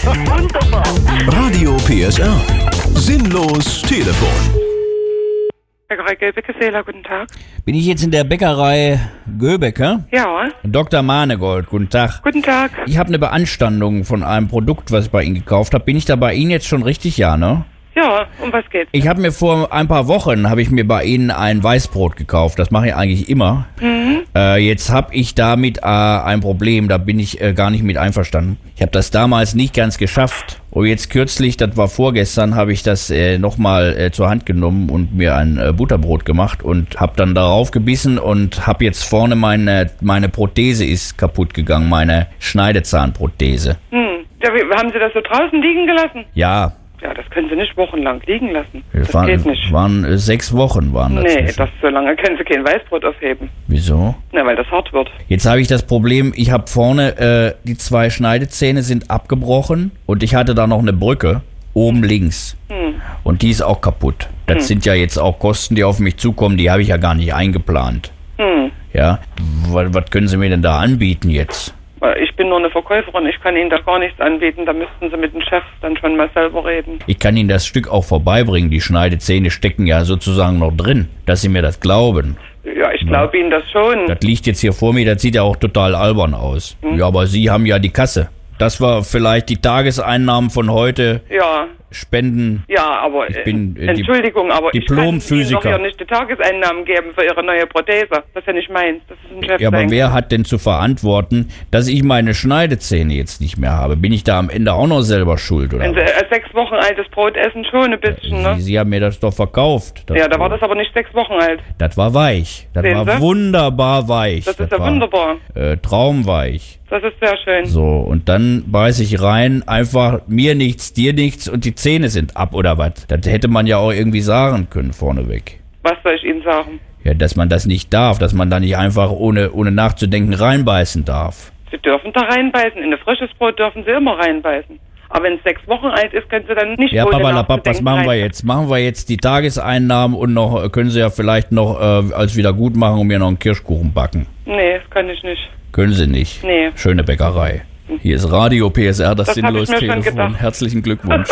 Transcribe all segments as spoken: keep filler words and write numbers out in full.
Wunderbar. Radio P S R. Sinnlos Telefon. Bäckerei Göbecke-Seeler, guten Tag. Bin ich jetzt in der Bäckerei Göbecke? Ja. Doktor Manegold, guten Tag. Guten Tag. Ich habe eine Beanstandung von einem Produkt, was ich bei Ihnen gekauft habe. Bin ich da bei Ihnen jetzt schon richtig? Ja, ne? Ja, um was geht's? Ich habe mir vor ein paar Wochen, habe ich mir bei Ihnen ein Weißbrot gekauft. Das mache ich eigentlich immer. Mhm. Äh, jetzt habe ich damit äh, ein Problem, da bin ich äh, gar nicht mit einverstanden. Ich habe das damals nicht ganz geschafft. Und jetzt kürzlich, das war vorgestern, habe ich das äh, nochmal äh, zur Hand genommen und mir ein äh, Butterbrot gemacht und habe dann darauf gebissen und habe jetzt vorne meine, meine Prothese ist kaputt gegangen, meine Schneidezahnprothese. Hm. Ja, wie, haben Sie das so draußen liegen gelassen? Ja. Ja, das können Sie nicht wochenlang liegen lassen. Das, Das waren, geht nicht. waren äh, sechs Wochen waren das. Nee, das so lange können Sie kein Weißbrot aufheben. Wieso? Na, weil das hart wird. Jetzt habe ich das Problem, ich habe vorne, äh, die zwei Schneidezähne sind abgebrochen und ich hatte da noch eine Brücke oben links. Hm. Und die ist auch kaputt. Das Hm. sind ja jetzt auch Kosten, die auf mich zukommen, die habe ich ja gar nicht eingeplant. Hm. Ja, was, was können Sie mir denn da anbieten jetzt? Ich bin nur eine Verkäuferin, ich kann Ihnen da gar nichts anbieten. Da müssten Sie mit dem Chef dann schon mal selber reden. Ich kann Ihnen das Stück auch vorbeibringen, die Schneidezähne stecken ja sozusagen noch drin, dass Sie mir das glauben. Ja, ich glaube Ihnen das schon. Das liegt jetzt hier vor mir, das sieht ja auch total albern aus. Hm. Ja, aber Sie haben ja die Kasse. Das war vielleicht die Tageseinnahmen von heute. Ja. Spenden. Ja, aber Ich bin, äh, Entschuldigung, aber ich kann Ihnen Diplomphysiker. doch hier nicht die Tageseinnahmen geben für Ihre neue Prothese. Das ist ja nicht meins. Das ist ein Chef. Ja, aber sein. wer hat denn zu verantworten, dass ich meine Schneidezähne jetzt nicht mehr habe? Bin ich da am Ende auch noch selber schuld, oder? Wenn Sie äh, sechs Wochen altes Brot essen, schon ein bisschen, ne? Sie, Sie haben mir das doch verkauft. Das Ja, da war Brot. das aber nicht sechs Wochen alt. Das war weich. Das Sehen war Sie? wunderbar weich. Das ist ja war, wunderbar. Äh, traumweich. Das ist sehr schön. So, und dann beiß ich rein, einfach mir nichts, dir nichts und die Zähne sind ab, oder was? Das hätte man ja auch irgendwie sagen können vorneweg. Was soll ich Ihnen sagen? Ja, dass man das nicht darf, dass man da nicht einfach ohne, ohne nachzudenken reinbeißen darf. Sie dürfen da reinbeißen. In ein frisches Brot dürfen Sie immer reinbeißen. Aber wenn es sechs Wochen alt ist, können Sie dann nicht Ja, ohne Papalapap, was nachzudenken machen wir rein- jetzt? Machen wir jetzt die Tageseinnahmen und noch, äh, können Sie ja vielleicht noch äh, als Wiedergutmachung mir noch einen Kirschkuchen backen. Nee, das kann ich nicht. Können Sie nicht. Nee. Schöne Bäckerei. Hier ist Radio P S R, das, Das hab ich sinnlos mir schon Telefon. gedacht. Herzlichen Glückwunsch.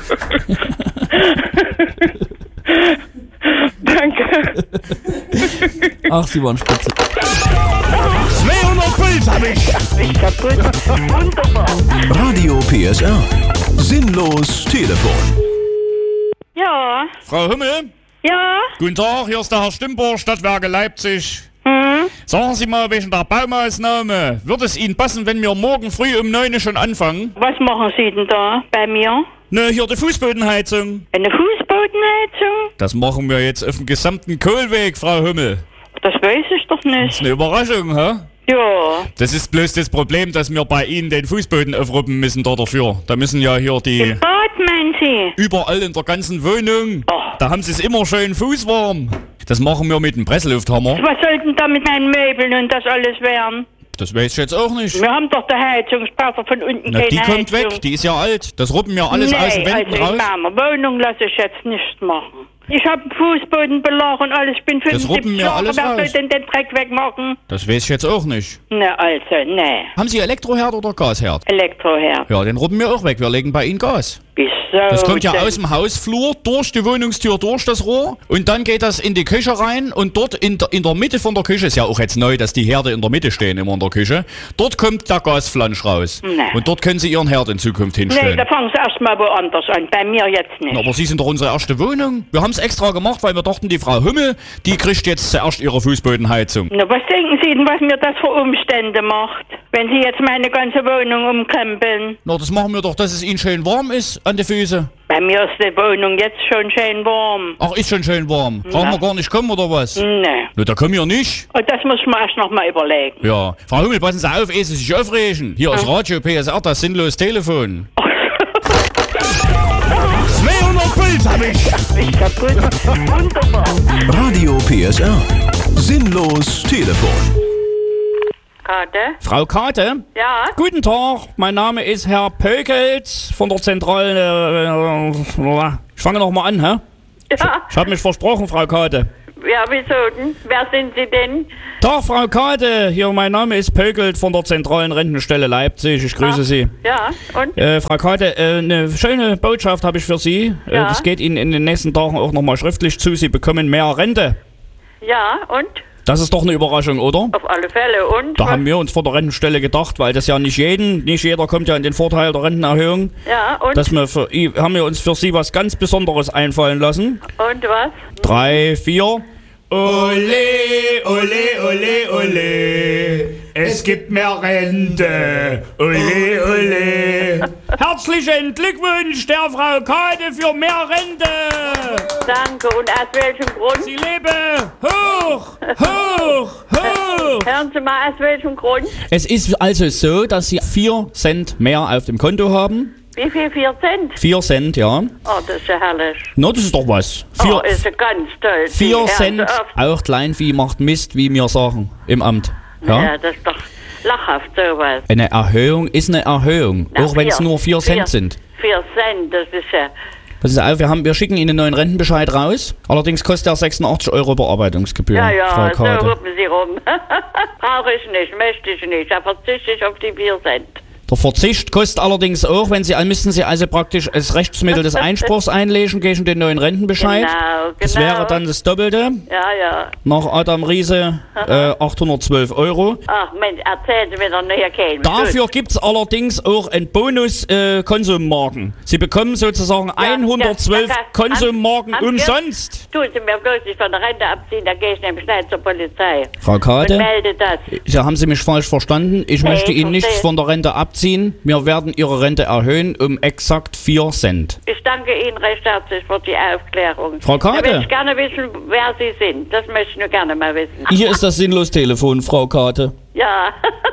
Danke. Ach, Sie waren spitze. zweihundert Puls hab ich. Ich kaputt. Wunderbar. Radio P S R. Sinnlos Telefon. Ja. Frau Hümmel, Ja. guten Tag, hier ist der Herr Stimper, Stadtwerke Leipzig. Hm. Sagen Sie mal wegen der Baumaßnahme, wird es Ihnen passen, wenn wir morgen früh um neun Uhr schon anfangen? Was machen Sie denn da bei mir? Ne, hier die Fußbodenheizung. Eine Fußbodenheizung? Das machen wir jetzt auf dem gesamten Kohlweg, Frau Hümmel. Das weiß ich doch Das nicht. ist eine Überraschung, hä? Ja. Das ist bloß das Problem, dass wir bei Ihnen den Fußboden aufruppen müssen da dafür. Da müssen ja hier die Bad, meinen Sie? überall in der ganzen Wohnung. Oh. Da haben Sie es immer schön fußwarm. Das machen wir mit dem Presslufthammer. Was soll denn da mit meinen Möbeln und das alles werden? Das weiß ich jetzt auch nicht. Wir haben doch die Heizungspartner von unten Na, keine die kommt Heizung. weg, die ist ja alt. Das ruppen wir alles nee, aus den Wänden also raus. in meiner Wohnung lasse ich jetzt nicht machen. Ich habe Fußbodenbelag und alles. Ich bin Das ruppen fünfundsiebzig wir Jahre. alles Wer soll raus. denn den Dreck wegmachen? Das weiß ich jetzt auch nicht. Ne, also, ne. Haben Sie Elektroherd oder Gasherd? Elektroherd. Ja, den ruppen wir auch weg. Wir legen bei Ihnen Gas. Wieso? Das kommt ja denn? aus dem Hausflur, durch die Wohnungstür, durch das Rohr. Und dann geht das in die Küche rein. Und dort in der, in der Mitte von der Küche, ist ja auch jetzt neu, dass die Herde in der Mitte stehen, immer in der Küche. Dort kommt der Gasflansch raus. Nee. Und dort können Sie Ihren Herd in Zukunft Nee, hinstellen. da fangen Sie erstmal woanders an. Bei mir jetzt nicht. Na, aber Sie sind doch unsere erste Wohnung. Wir haben es extra gemacht, weil wir dachten, die Frau Hümmel, die kriegt jetzt zuerst ihre Fußbodenheizung. Na, was denken Sie denn, was mir das für Umstände macht? Wenn Sie jetzt meine ganze Wohnung umkrempeln? Na, das machen wir doch, dass es Ihnen schön warm ist an die Füße. Bei mir ist die Wohnung jetzt schon schön warm. Ach, ist schon schön warm. Brauchen wir gar nicht kommen, oder was? Ne. Na, da kommen wir nicht. Und das muss man erst noch mal überlegen. Ja. Frau Hümmel, passen Sie auf, ehe Sie sich aufregen. Hier ist Radio P S R, das sinnlos Telefon. zweihundert Puls hab ich. Ich kaputt. Wunderbar. Radio P S R. Sinnlos Telefon. Karte? Frau Kate? Ja? Guten Tag, mein Name ist Herr Pökels von der Zentrale. Äh, ich fange noch mal an, hä? Ja. Ich habe mich versprochen, Frau Kate. Ja, wieso denn? Wer sind Sie denn? Tag, Frau Kade. Hier, mein Name ist Pögelt von der Zentralen Rentenstelle Leipzig. Ich grüße Ah, Sie. Ja, und? Äh, Frau Kade, äh, eine schöne Botschaft habe ich für Sie. Äh, Ja. das geht Ihnen in den nächsten Tagen auch nochmal schriftlich zu. Sie bekommen mehr Rente. Ja, und? Das ist doch eine Überraschung, oder? Auf alle Fälle, und? Da haben wir uns vor der Rentenstelle gedacht, weil das ja nicht jeden, nicht jeder kommt ja in den Vorteil der Rentenerhöhung. Ja, und? Dass wir für, i- haben wir uns für Sie was ganz Besonderes einfallen lassen. Und was? Drei, vier. Ole, ole, ole, ole. Es gibt mehr Rente. Ole, ole. Herzlichen Glückwunsch der Frau Kade für mehr Rente. Danke, und aus welchem Grund? Sie lebe hoch, hoch, hoch. Hören Sie mal, aus welchem Grund? Es ist also so, dass Sie vier Cent mehr auf dem Konto haben. Wie viel? Vier Cent? Vier Cent, ja. Oh, das ist ja herrlich. Na, das ist doch was. Vier, Oh, ist ja ganz toll. vier Hören Sie Cent, auf. auch Kleinvieh macht Mist, wie wir sagen, im Amt. Ja, Ja? das ist doch lachhaft, sowas. Eine Erhöhung ist eine Erhöhung, Na, auch wenn es vier- nur vier Cent vier- sind. Vier Cent, das ist ja... Passen Sie auf, wir, haben, wir schicken Ihnen einen neuen Rentenbescheid raus. Allerdings kostet er sechsundachtzig Euro Bearbeitungsgebühr, Ja, ja, Frau so Kade. rufen Sie rum. Brauche ich nicht, möchte ich nicht. Da verzichte ich auf die vier Cent. Der Verzicht kostet allerdings auch, wenn Sie, müssen Sie also praktisch als Rechtsmittel des Einspruchs einlegen gegen den neuen Rentenbescheid. Genau, Das genau. wäre dann das Doppelte. Ja, ja. Nach Adam Riese äh, achthundertzwölf Euro. Ach Mensch, erzählen Sie mir doch nicht, Herr Kehl. Dafür gibt es allerdings auch einen Bonus äh, Konsummarken. Sie bekommen sozusagen hundertzwölf ja, ja, Konsummarken haben- haben wir- umsonst. Tun Sie mir bloß nicht von der Rente abziehen, da gehe ich nämlich schnell zur Polizei. Frau Und Kade, melde das. ja, haben Sie mich falsch verstanden. Ich Nee, möchte ich Ihnen nichts verstehe. von der Rente abziehen. Wir werden Ihre Rente erhöhen um exakt vier Cent. Ich danke Ihnen recht herzlich für die Aufklärung. Frau Kade. Ich möchte gerne wissen, wer Sie sind. Das möchte ich nur gerne mal wissen. Hier ist das Sinnlos-Telefon, Frau Kade. Ja.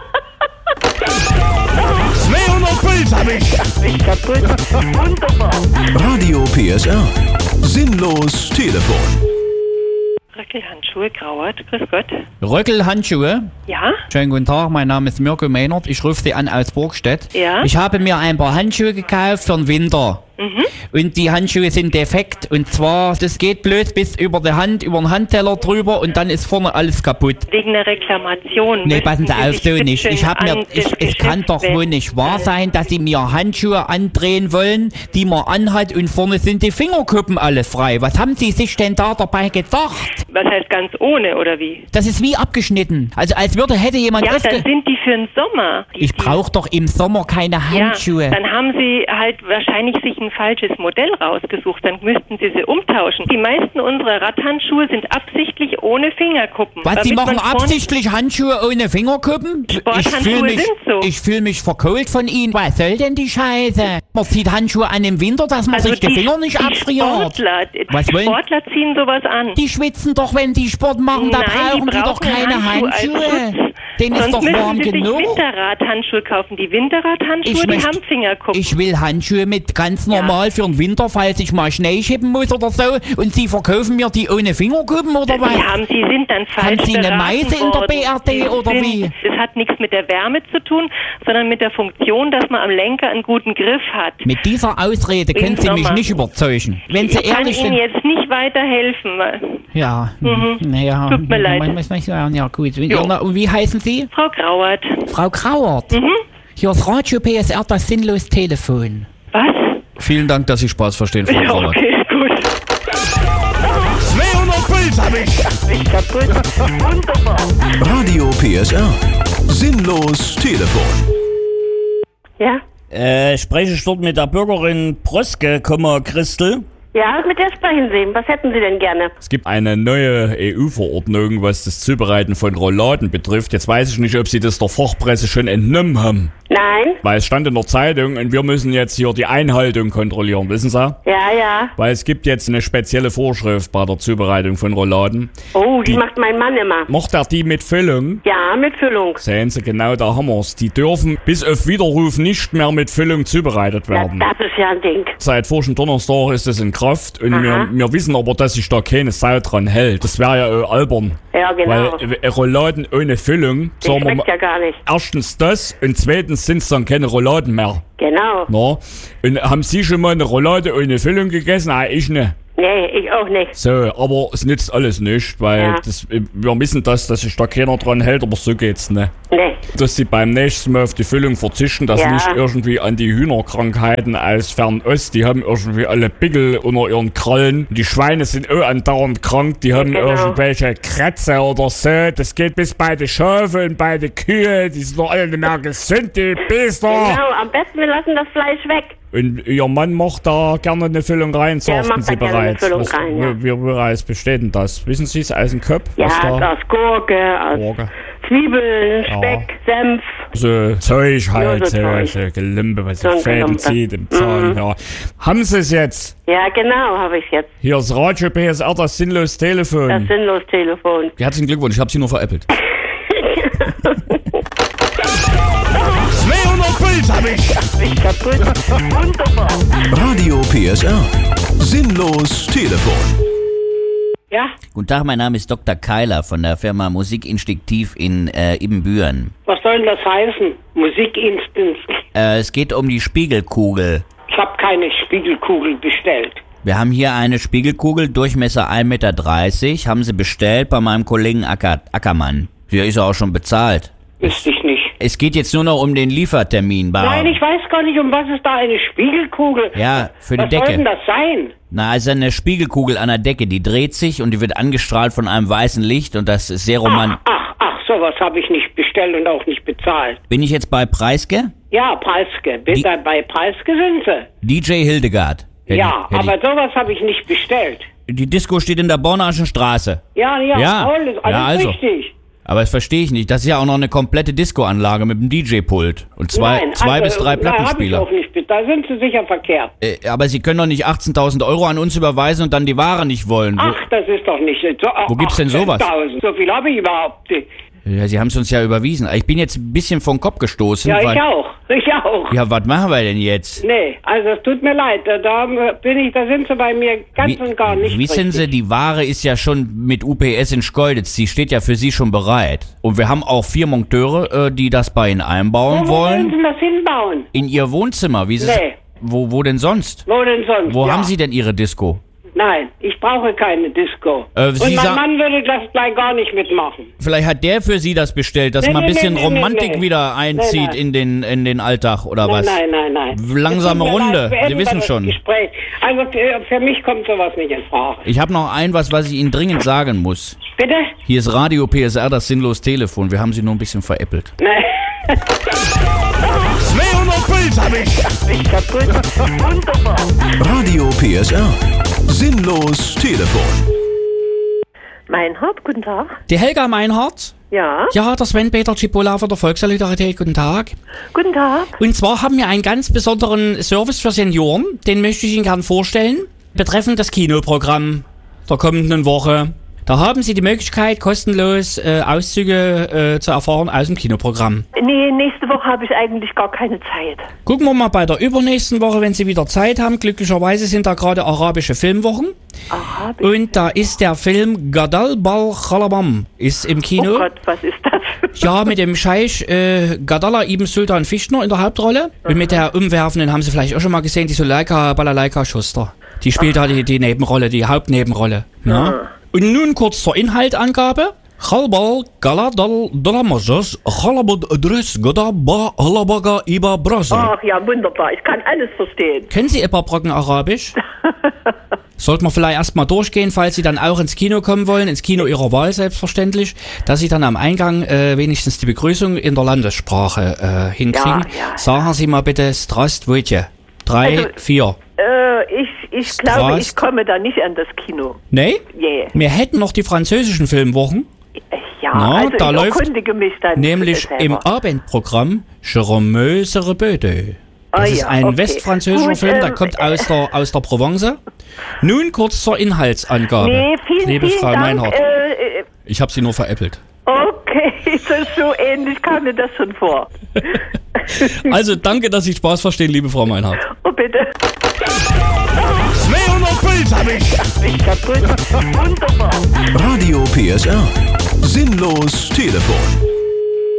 zweihundert Puls hab ich. Ich kaputt. Wunderbar. Radio P S R. Sinnlos Telefon. Röckelhandschuhe, Grauert, grüß Gott. Röckelhandschuhe. Ja? Schönen guten Tag, mein Name ist Mirko Mehnert. Ich rufe Sie an aus Burgstedt. Ja? Ich habe mir ein paar Handschuhe gekauft für den Winter. Mhm. Und die Handschuhe sind defekt. Und zwar, das geht bloß bis über die Hand, über den Handteller drüber und dann ist vorne alles kaputt. Wegen einer Reklamation. Nee, möchten passen Sie Sie auf, sich so bitte nicht. Ich hab mir, an ich, das es kann doch Geschäft wohl nicht wahr wenden. sein, dass Sie mir Handschuhe andrehen wollen, die man anhat und vorne sind die Fingerkuppen alle frei. Was haben Sie sich denn da dabei gedacht? Was heißt ganz ohne, oder wie? Das ist wie abgeschnitten. Also als würde, hätte jemand Ja, öfter... dann sind die für den Sommer. Die, Ich brauche doch im Sommer keine Handschuhe. Ja, dann haben Sie halt wahrscheinlich sich ein falsches Modell rausgesucht. Dann müssten Sie sie umtauschen. Die meisten unserer Radhandschuhe sind absichtlich ohne Fingerkuppen. Was, Sie damit machen man vorne- absichtlich Handschuhe ohne Fingerkuppen? Ich Sporthandschuhe fühle mich, sind so. ich fühl mich verkohlt von Ihnen. Was soll denn die Scheiße? Man zieht Handschuhe an im Winter, dass man Also sich die, die, Finger nicht die abfriert. Sportler, die Was wollen- Sportler ziehen sowas an. Die schwitzen doch, wenn die Sport machen, da Nein, brauchen die, doch brauchen keine Handschuhe als Handschuhe. Schutz. Denen ist Sonst doch müssen warm Sie sich genug. Winterradhandschuhe kaufen. Die Winterradhandschuhe, Ich die möcht- haben Fingerkuppen. Ich will Handschuhe mit ganz normal für den Winter, falls ich mal Schnee schippen muss oder so. Und Sie verkaufen mir die ohne Fingerkuppen oder was? Sie haben, Sie sind dann falsch Haben Sie eine beraten Meise in der worden. B R D Sie oder sind, wie? Das hat nichts mit der Wärme zu tun, sondern mit der Funktion, dass man am Lenker einen guten Griff hat. Mit dieser Ausrede Im können Sie mich Sommer. nicht überzeugen. Wenn Sie ich kann ehrlich Ihnen sind. jetzt nicht weiterhelfen. weil- Ja, Mhm. naja. Tut mir leid. Ja, ja, gut. Jo. Und wie heißen Sie? Frau Grauert. Frau Grauert. Mhm. Hier ist Radio P S R, das sinnlos Telefon. Was? Vielen Dank, dass Sie Spaß verstehen, Frau Ja, Grauert. okay, ist gut. zweihundert Puls hab ich. Ich kaputt. Wunderbar. Radio P S R. Sinnlos Telefon. Ja? Äh, spreche ich dort mit der Bürgerin Proske, Christel? Ja, mit der sprechen Sie. Was hätten Sie denn gerne? Es gibt eine neue E U-Verordnung, was das Zubereiten von Rouladen betrifft. Jetzt weiß ich nicht, ob Sie das der Fachpresse schon entnommen haben. Nein? Weil es stand in der Zeitung und wir müssen jetzt hier die Einhaltung kontrollieren, wissen Sie? Ja, ja. Weil es gibt jetzt eine spezielle Vorschrift bei der Zubereitung von Rouladen. Oh, die, Die- macht mein Mann immer. Macht er die mit Füllung? Ja, mit Füllung. Sehen Sie, genau da haben wir's. Die dürfen bis auf Widerruf nicht mehr mit Füllung zubereitet Ja, werden. das ist ja ein Ding. Seit vorigen Donnerstag ist es in Kraft und Aha. wir, wir wissen aber, dass sich da keine Sau dran hält. Das wäre ja auch albern. Ja, genau. Weil äh, Rouladen ohne Füllung, Die sagen wir schmeckt mal, ja gar nicht. erstens das und zweitens sind es dann keine Rouladen mehr. Genau. Na? Und haben Sie schon mal eine Roulade ohne Füllung gegessen? Ah, ich ne. Nee, ich auch nicht. So, aber es nützt alles nicht, weil Ja. das, wir wissen das, dass sich da keiner dran hält, aber so geht's, ne? Nee. Dass sie beim nächsten Mal auf die Füllung verzichten, das Ja. liegt irgendwie an die Hühnerkrankheiten aus Fernost. Die haben irgendwie alle Pickel unter ihren Krallen. Die Schweine sind auch andauernd krank, die haben Genau. irgendwelche Krätze oder so. Das geht bis bei den Schafe und bei den Kühe, die sind doch alle nicht mehr gesund, die Biester. Genau, am besten wir lassen das Fleisch weg. Und ihr Mann macht da gerne eine Füllung rein, Der sagten macht Sie da gerne eine bereits. Füllung Was, rein, ja. wie, wie bereits besteht denn das? Wissen Sie es aus dem Kopf? Ja, was da aus Gurke, aus Gurke. Zwiebeln, Speck, Senf. so Zeug halt, Ja, so so, Zeug. so Gelimpe, was So so ein Fäden Gelumpe. zieht im Zahn. Mhm. Ja. Haben Sie es jetzt? Ja, genau, habe ich jetzt. Hier ist Radio P S R, das sinnlos Telefon. Das sinnlos Telefon. Herzlichen Glückwunsch, ich habe Sie nur veräppelt. zweihundert Puls habe ich! Ich kaputt. Wunderbar. Radio P S R. Sinnlos Telefon. Ja, Guten Tag, mein Name ist Doktor Keiler von der Firma Musikinstinktiv in äh, Ibbenbüren. Was soll denn das heißen? Musikinstinkt. Äh, es geht um die Spiegelkugel. Ich habe keine Spiegelkugel bestellt. Wir haben hier eine Spiegelkugel, Durchmesser ein Meter dreißig, haben sie bestellt bei meinem Kollegen Acker, Ackermann. Hier ist er auch schon bezahlt. Wüsste ich nicht. Es geht jetzt nur noch um den Liefertermin. Bei Nein, ich weiß gar nicht, um was ist da eine Spiegelkugel? Ja, für die Was Decke. soll denn das sein? Na, also eine Spiegelkugel an der Decke, die dreht sich und die wird angestrahlt von einem weißen Licht und das ist sehr romantisch. Ach, ach, sowas habe ich nicht bestellt und auch nicht bezahlt. Bin ich jetzt bei Preiske? Ja, Preiske. Bin Die- da bei Preiske sind sie. D J Hildegard. Hätte Ja, ich- hätte aber sowas habe ich nicht bestellt. ich. Die Disco steht in der Bornaschen Straße. Ja, ja, Ja, alles, alles ja, also. richtig. Aber das verstehe ich nicht. Das ist ja auch noch eine komplette Disco-Anlage mit einem D J-Pult. Und zwei, Nein, zwei also, bis drei nein, hab ich Plattenspieler. auch nicht. Da sind sie sicher verkehrt. Äh, aber Sie können doch nicht achtzehntausend Euro an uns überweisen und dann die Ware nicht wollen. Wo, Ach, das ist doch nicht so. Wo gibt's denn sowas? achtzehn.000. So viel habe ich überhaupt nicht. ja, Sie haben es uns ja überwiesen. Ich bin jetzt ein bisschen vom Kopf gestoßen. Ja, weil, ich auch. Ich auch. Ja, was machen wir denn jetzt? Nee, also es tut mir leid. Da, da bin ich, da sind sie bei mir ganz Wie- und gar nicht Wissen Sie, richtig. die Ware ist ja schon mit U P S in Schkeuditz. Die steht ja für Sie schon bereit. Und wir haben auch vier Monteure, äh, die das bei Ihnen einbauen Wo wollen wollen. Sie das hinbauen? In Ihr Wohnzimmer. Wie Sie Nee. wo, wo denn sonst? Wo denn sonst? Wo ja. haben Sie denn Ihre Disco? Nein, ich brauche keine Disco. Äh, und Sie mein sa- Mann würde das gleich gar nicht mitmachen. Vielleicht hat der für Sie das bestellt, dass Nee, mal ein nee, bisschen nee, nee, Romantik nee. wieder einzieht Nee, nein. in den in den Alltag oder was? Nein, nein, nein, nein. Langsame Es tut mir Runde. leid, beenden Sie wir wissen das schon. Gespräch. Also für, für mich kommt sowas nicht in Frage. Ich habe noch ein was, was ich Ihnen dringend sagen muss. Bitte? Hier ist Radio P S R, das sinnlos Telefon. Wir haben Sie nur ein bisschen veräppelt. Nein. zweihundert Puls habe ich! Ich kaputt. Wunderbar. Radio P S R. Sinnlos Telefon. Meinhard, guten Tag. Die Helga Meinhardt? Ja, Ja, der Sven-Peter Cipolla von der Volkssolidarität, guten Tag. guten Tag. Und zwar haben wir einen ganz besonderen Service für Senioren, den möchte ich Ihnen gern vorstellen, betreffend das Kinoprogramm der kommenden Woche. Da haben Sie die Möglichkeit, kostenlos äh, Auszüge äh, zu erfahren aus dem Kinoprogramm. Nee, nächste Woche habe ich eigentlich gar keine Zeit. Gucken wir mal bei der übernächsten Woche, wenn Sie wieder Zeit haben. Glücklicherweise sind da gerade arabische Filmwochen. Arabisch. Und da ist der Film Gadal Bal Khalabam ist im Kino. Oh Gott, was ist das? Ja, mit dem Scheich äh, Gadalla Ibn Sultan Fichtner in der Hauptrolle. Und mit der umwerfenden, haben Sie vielleicht auch schon mal gesehen, die Suleika Balalaika Schuster. Die spielt da die, die Nebenrolle, die Hauptnebenrolle. Ja. Und nun kurz zur Inhaltangabe. Khalbal Galadal Dramazas Khalabad Adres Gadaba Halabaga Iba Brasa. Ach ja, wunderbar. Ich kann alles verstehen. Kennen Sie ein paar Brocken Arabisch? Sollte man vielleicht erstmal durchgehen, falls Sie dann auch ins Kino kommen wollen, ins Kino Ihrer Wahl selbstverständlich, dass Sie dann am Eingang äh, wenigstens die Begrüßung in der Landessprache äh, hinkriegen. Ja, ja, Sagen Sie mal bitte Strastwojtje. Drei, Also- vier. Äh, ich, ich glaube, Strast. ich komme da nicht an das Kino. Nee? Yeah. Wir hätten noch die französischen Filmwochen, Ja, Na, also da ich läuft erkundige mich dann nämlich selber. im Abendprogramm Jérôme Serebede. Das Ah ist ja, ein okay. westfranzösischer Gut, Film, der ähm, kommt aus der, aus der Provence. Nun kurz zur Inhaltsangabe. Nee, vielen, Liebe vielen Frau Dank. Meinhardt. Äh, äh, Ich habe Sie nur veräppelt. okay, das ist so ähnlich, kam mir das schon vor. Also danke, dass Sie Spaß verstehen, liebe Frau Meinhardt. Oh, bitte. zweihundert Puls habe ich! Ich kaputt. Wunderbar. Radio P S R. Sinnlos Telefon.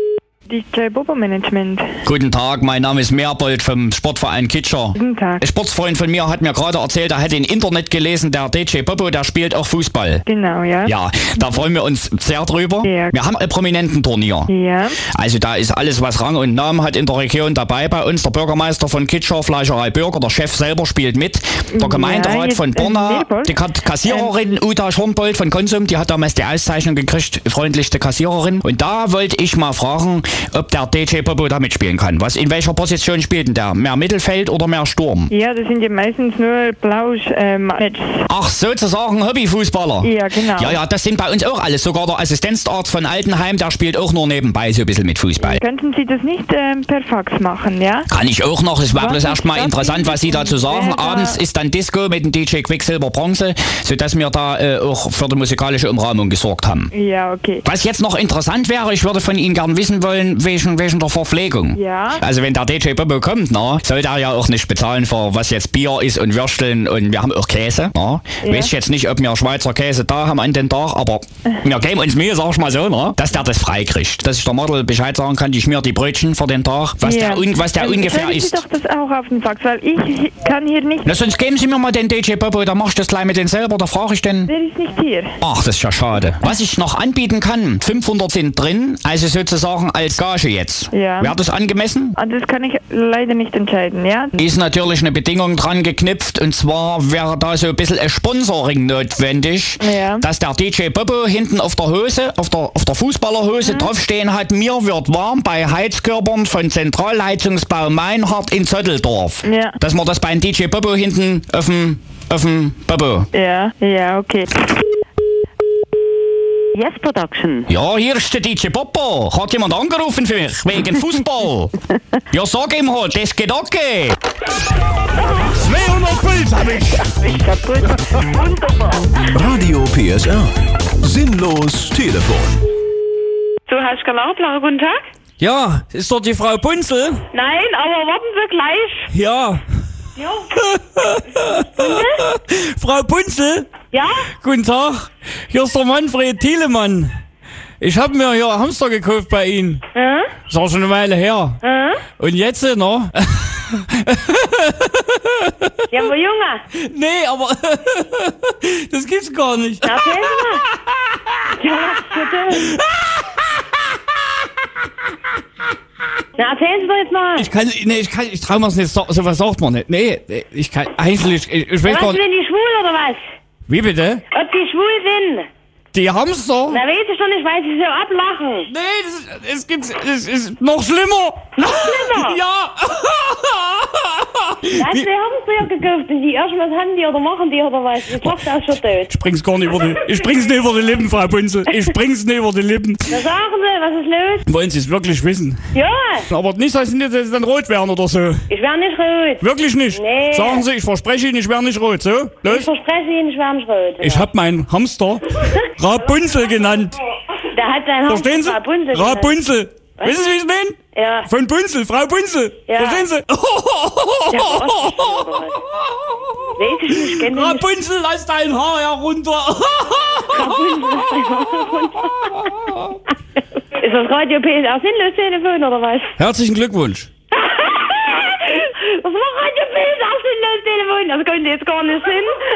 D J Bobo Management. Guten Tag, mein Name ist Meerbold vom Sportverein Kitscher. Guten Tag. Ein Sportsfreund von mir hat mir gerade erzählt, er hätte im Internet gelesen, der D J Bobo, der spielt auch Fußball. Genau, ja. Ja, da freuen wir uns sehr drüber. Ja. Wir haben ein Prominententurnier. Ja. Also da ist alles, was Rang und Namen hat in der Region dabei bei uns. Der Bürgermeister von Kitscher, Fleischerei Bürger, der Chef selber spielt mit. Der Gemeinderat jetzt, von äh, Borna, Meerbold? die Ka- Kassiererin Uta Schornbold von Konsum, die hat damals die Auszeichnung gekriegt, freundlichste Kassiererin. Und da wollte ich mal fragen, ob der D J Bobo da mitspielen kann. Was, in welcher Position spielt denn der? Mehr Mittelfeld oder mehr Sturm? Ja, das sind ja meistens nur Blausch ähm, Ach, sozusagen Hobbyfußballer. Ja, genau. Ja, ja, das sind bei uns auch alles. Sogar der Assistenzarzt von Altenheim, der spielt auch nur nebenbei so ein bisschen mit Fußball. Könnten Sie das nicht ähm, per Fax machen, ja? Kann ich auch noch. Es war Was bloß ist erstmal das? interessant, was Sie dazu sagen. Wer da- Abends ist dann Disco mit dem D J Quicksilver Bronze, sodass wir da äh, auch für die musikalische Umrahmung gesorgt haben. Ja, okay. Was jetzt noch interessant wäre, ich würde von Ihnen gern wissen wollen, wegen, wegen der Verpflegung. Ja. Also wenn der D J Bobo kommt, na, soll der ja auch nicht bezahlen für was jetzt Bier ist und Würsteln und wir haben auch Käse. Na. Ja. Weiß ich jetzt nicht, ob wir Schweizer Käse da haben an den Tag, aber wir geben uns Mühe, sag ich mal so, na, dass der das freikriegt. Dass ich der Model Bescheid sagen kann, die schmiert die Brötchen für den Tag, was ja. der, un, was der Dann ungefähr schreiben ist. Sie doch das auch auf den Fax, weil ich kann hier nicht... Na, sonst geben Sie mir mal den D J Bobo, da mach ich das gleich mit den selber, da frage ich den. Der ist nicht hier. Ach, das ist ja schade. Was ich noch anbieten kann, fünfhundert sind drin, also sozusagen als Gage jetzt. Ja. Wäre das angemessen? Ah, das kann ich leider nicht entscheiden, ja? Ist natürlich eine Bedingung dran geknüpft und zwar wäre da so ein bisschen ein Sponsoring notwendig, Ja. dass der D J Bobo hinten auf der Hose, auf der, auf der Fußballerhose draufstehen hat, mir wird warm bei Heizkörpern von Zentralheizungsbau Meinhardt in Zotteldorf. Ja. Dass man das beim D J Bobo hinten auf dem, auf dem Bobo. Ja, ja, okay. Yes Production. Ja, hier ist der D J Bobo. Hat jemand angerufen für mich, wegen Fußball? Ja, sag ihm halt, das geht okay. zweihundert Puls hab ich. Ich kaputt. Wunderbar. Radio P S R. Sinnlos Telefon. Du hast Galabler, guten Tag? Ja, ist doch die Frau Bunzel? Nein, aber warten Sie gleich. Ja. Ja. Frau Bunzel? Ja? Guten Tag. Hier ist der Manfred Thielemann. Ich habe mir hier einen Hamster gekauft bei Ihnen. Ja? Ist auch schon eine Weile her. Ja? Und jetzt, ne? Ja, aber Junge. Nee, aber das gibt's gar nicht. Na, erzähl mal. Ja, was ist denn? Na, erzählen Sie doch jetzt mal. Ich kann, nee, ich kann, ich trau mir's nicht, so, sowas sagt man nicht. Nee, ich kann, eigentlich, ich, ich weiß Was, gar nicht. sind die schwul oder was? Wie bitte? Ob die schwul sind? Die Hamster? Na, weiß ich schon nicht, weil sie so ablachen. Nee, das, es gibt, es ist noch schlimmer. Noch schlimmer? Ja. Da hast du Hamster gekauft und die erst was haben die oder machen die oder was? Die Tochter ist schon tot. Ich bring's gar nicht über die, ich bring's nicht über die Lippen, Frau Bunzel. Ich bring's nicht über die Lippen. Na, sagen Sie, was ist los? Wollen Sie es wirklich wissen? Ja, Aber nicht, dass Sie nicht dann rot werden oder so. ich werde nicht rot. Wirklich nicht? Nee. Sagen Sie, ich verspreche Ihnen, ich werde nicht rot, so? Ich Los? verspreche Ihnen, ich werde nicht rot. Ich hab meinen Hamster Rapunzel genannt. Der hat sein Hamster Verstehen Sie? Rapunzel genannt. Rapunzel. Wissen Sie, wie ich meine? Ja. Von Bunzel, Frau Bunzel. Ja. Verstehen Sie? Ja, weiß ich nicht, kenn ich nicht. Rapunzel, lass dein Haar herunter. Ist das Radio P S R sinnlos Telefon oder was? Herzlichen Glückwunsch. Das war Radio P S R sinnlos Telefon, das könnte jetzt gar nicht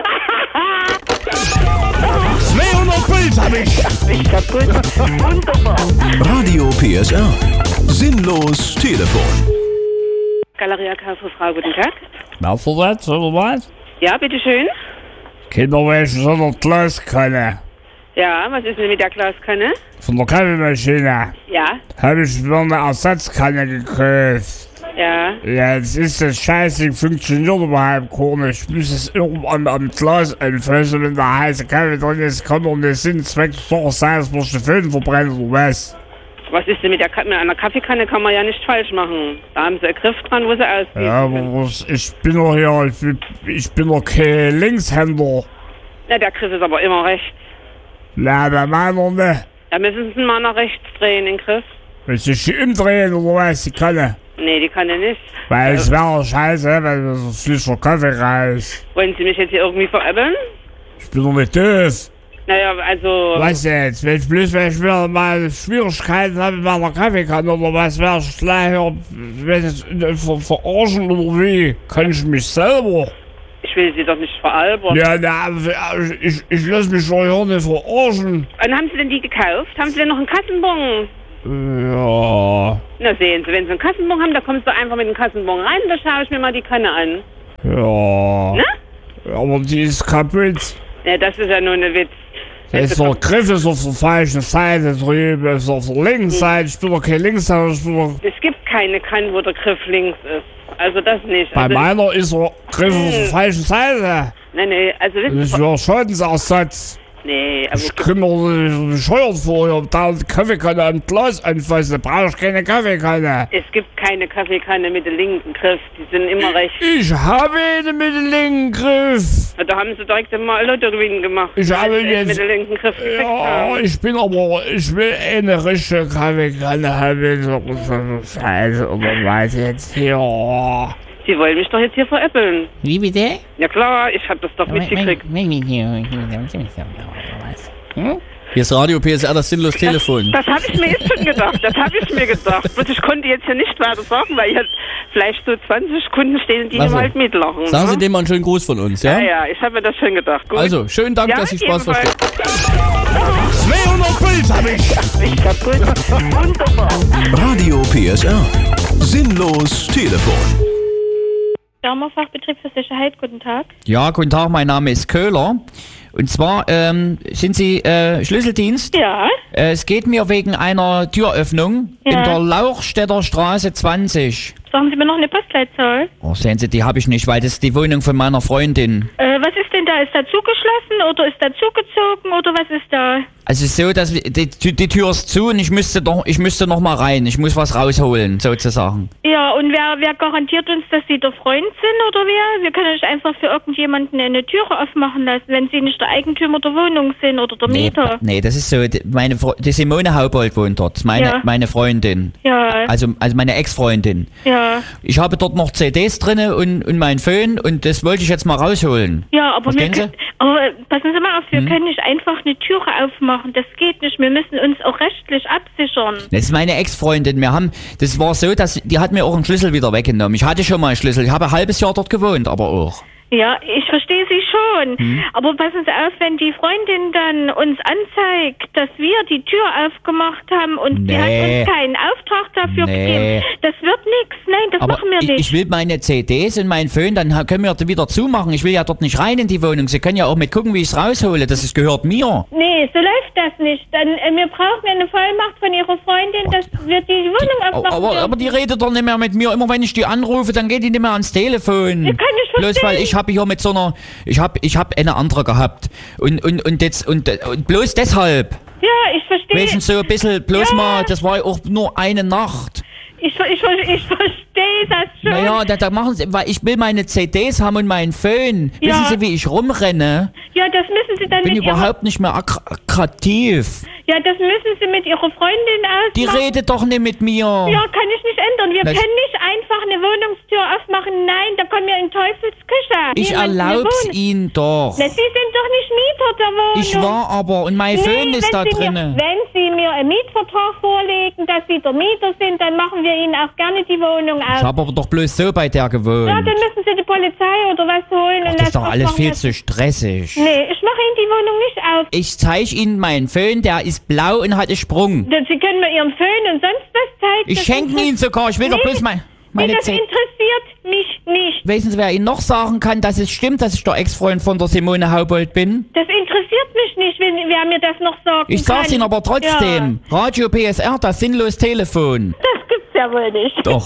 Sinn. zweihundert Puls hab ich. Ich kaputt. Wunderbar. Radio P S R. Sinnlos Telefon. Galeria Karlsruhe Frau, guten Tag. Na, für was, oder was? Ja, bitteschön. Kinder, welche so eine Glaskanne Ja, was ist denn mit der Glaskanne? von der Kaffeemaschine. Ja, Habe ich mir eine Ersatzkanne gekauft. ja. Ja, jetzt ist das Scheiße, funktioniert überhaupt gar nicht. Ich muss es irgendwann am Glas anfassen, wenn der heiße Kaffee drin ist, kann doch nicht Sinn, Zweck, doch sein, dass man die Föhn verbrennt oder was. Was ist denn mit der Ka mit einer Kaffeekanne? Kann man ja nicht falsch machen. Da haben sie einen Griff dran, wo sie aussieht. Ja, aber was, ich bin doch hier, ich bin, ich bin doch kein Linkshänder. Ja, der Griff ist aber immer rechts. Na, bei meiner nicht. Da müssen sie mal nach rechts drehen, den Griff. Willst du dich umdrehen oder was, die Kanne? Nee, die kann er nicht. Weil es wäre scheiße, weil so frischer Kaffee reicht. Wollen Sie mich jetzt hier irgendwie veräppeln? Ich bin doch nicht doof. Naja, also... Was jetzt? Wenn ich bloß, wenn ich wieder mal Schwierigkeiten habe mit meiner Kaffeekanne oder was, werde ich gleich wenn ich ver verarschen oder wie? Kann ich mich selber? Ich will Sie doch nicht veralbern. Ja, na, ich, ich lasse mich doch hier nicht verarschen. Und haben Sie denn die gekauft? Haben Sie denn noch einen Kassenbon? Ja. Na sehen Sie, wenn Sie einen Kassenbon haben, da kommst du einfach mit dem Kassenbon rein, da schaue ich mir mal die Kanne an. Ja. Ne? Aber die ist kaputt. Ja, das ist ja nur eine Witz. Der ist der Griff ist auf der falschen Seite drüben, ist auf der linken Seite. Ich bin doch kein Linkshänder, ich bin doch... Es gibt keine Kanne, wo der Griff links ist. Also das nicht. Bei also meiner ist der Griff auf der falschen Seite. Nee, nee, also... Das ist ja Schadensersatz. Nee, aber... Ich komme mir bescheuert vor, ich hab da die Kaffeekanne am Glas anfassen, da brauche ich keine Kaffeekanne. Es gibt keine Kaffeekanne mit dem linken Griff, die sind immer recht. Ich habe eine mit dem linken Griff. Da haben sie direkt mal Lottogewinn gemacht. Ich habe als sie jetzt... mit dem linken Griff gekriegt Ja, haben. ich bin aber... Ich will eine richtige Kaffeekanne haben. Scheiße, oder was jetzt hier? Sie wollen mich doch jetzt hier veräppeln. Wie bitte? Ja klar, ich hab das doch mitgekriegt. Hm? Hier ist Radio P S R, das sinnlos Telefon. Das habe ich mir jetzt schon gedacht, das habe ich mir gedacht. Bloß ich konnte jetzt hier nicht weiter sagen, weil hier vielleicht so zwanzig Kunden stehen, die Also, hier halt mitlachen. Sagen Sie ne? dem mal einen schönen Gruß von uns, ja? Ja, ja, ich habe mir das schon gedacht. Gut. Also, schönen Dank, Ja, dass Sie Spaß ebenfalls. verstehen. zweihundert Puls hab ich. Ich kaputt. Wunderbar. Radio P S R. Sinnlos Telefon. Fachbetrieb für Sicherheit, guten Tag. Ja, guten Tag, mein Name ist Köhler. Und zwar ähm, sind Sie äh, Schlüsseldienst? Ja. Äh, es geht mir wegen einer Türöffnung Ja. in der Lauchstädter Straße zwanzig. Sagen Sie mir noch eine Postleitzahl. Oh, sehen Sie, die habe ich nicht, weil das ist die Wohnung von meiner Freundin. Äh, was ist denn da? Ist da zugeschlossen oder ist da zugezogen oder was ist da? Also es ist so, dass wir- die, die Tür ist zu und ich müsste doch, ich müsste noch mal rein. Ich muss was rausholen, sozusagen. Ja, und wer, wer garantiert uns, dass Sie der Freund sind oder wer? Wir können nicht einfach für irgendjemanden eine Türe aufmachen lassen, wenn Sie nicht der Eigentümer der Wohnung sind oder der Nee, Mieter. nee, das ist so, die- meine Fre- die Simone Haubold wohnt dort, meine, Ja. meine Freundin. Ja. Also, also meine Ex-Freundin. Ja. Ich habe dort noch C Ds drinne und, und mein Föhn und das wollte ich jetzt mal rausholen. Ja, aber, wir Verstehen Sie? können, aber passen Sie mal auf, wir Hm? können nicht einfach eine Türe aufmachen. Das geht nicht. Wir müssen uns auch rechtlich absichern. Das ist meine Ex-Freundin. Wir haben, das war so, dass die hat mir auch einen Schlüssel wieder weggenommen. Ich hatte schon mal einen Schlüssel. Ich habe ein halbes Jahr dort gewohnt, aber auch. Ja, ich verstehe Sie schon. Hm? Aber passen Sie auf, wenn die Freundin dann uns anzeigt, dass wir die Tür aufgemacht haben und sie hat Nee. uns keinen Auftrag dafür Nee. gegeben, das wird nichts. Nein, das Aber machen wir ich, nicht. ich will meine C Ds und meinen Föhn, dann ha- können wir die wieder zumachen. Ich will ja dort nicht rein in die Wohnung. Sie können ja auch mit gucken, wie ich es raushole. Das ist, gehört mir. Nee, so läuft das nicht. Dann, äh, wir brauchen eine Vollmacht von Ihrer Freundin, dass wir die Wohnung aufmachen Aber, dürfen. aber die redet doch nicht mehr mit mir. Immer wenn ich die anrufe, dann geht die nicht mehr ans Telefon. Ich kann nicht Bloß verstehen. weil ich habe hier mit so einer, ich habe ich hab eine andere gehabt. Und, und, und jetzt, und, und bloß deshalb. Ja, ich verstehe. Wegen so ein bisschen, bloß Ja. mal, das war ja auch nur eine Nacht. Ich, ver- ich, ver- ich verstehe das schon. Naja, da, da machen sie, weil ich will meine C Ds haben und meinen Föhn. Ja. Wissen Sie, wie ich rumrenne? Ja, das müssen Sie dann Ich bin mit Ihrer... überhaupt nicht mehr ak- attraktiv. Ja, das müssen Sie mit Ihrer Freundin ausmachen. Die redet doch nicht mit mir. Ja, kann ich nicht ändern. Wir Das- können nicht einfach eine Wohnungstür aufmachen. Nein, da kommen wir in Teufelsküche. Ich Niemand eine erlaub's Wohnung- Ihnen doch. Na, Sie sind doch nicht Mieter der Wohnung. Ich war aber und mein Nee, Föhn ist wenn da Sie mir, drinnen. Wenn Sie mir einen Mietvertrag vorlegen, dass Sie der Mieter sind, dann machen wir Ihnen auch gerne die Wohnung auf. Ich habe aber doch bloß so bei der gewohnt. Ja, dann müssen Sie die Polizei oder was holen. Ach, und das ist doch alles aufmachen viel lassen. zu stressig. Nee, ich mache Ihnen die Wohnung nicht auf. Ich zeige Ihnen meinen Föhn, der ist blau und hat einen Sprung. Sie können mir Ihren Föhn und sonst was zeigen. Ich Das schenke interess- ihn sogar. Ich will doch Nee, bloß mein, meine nee, das Zeit. interessiert mich nicht. Wissen Sie, wer Ihnen noch sagen kann, dass es stimmt, dass ich der Ex-Freund von der Simone Haubold bin? Das interessiert mich nicht, wenn wer mir das noch sagen Ich kann. sag's Ihnen aber trotzdem. Radio P S R, das sinnlos Telefon. Das gibt's ja wohl nicht. Doch.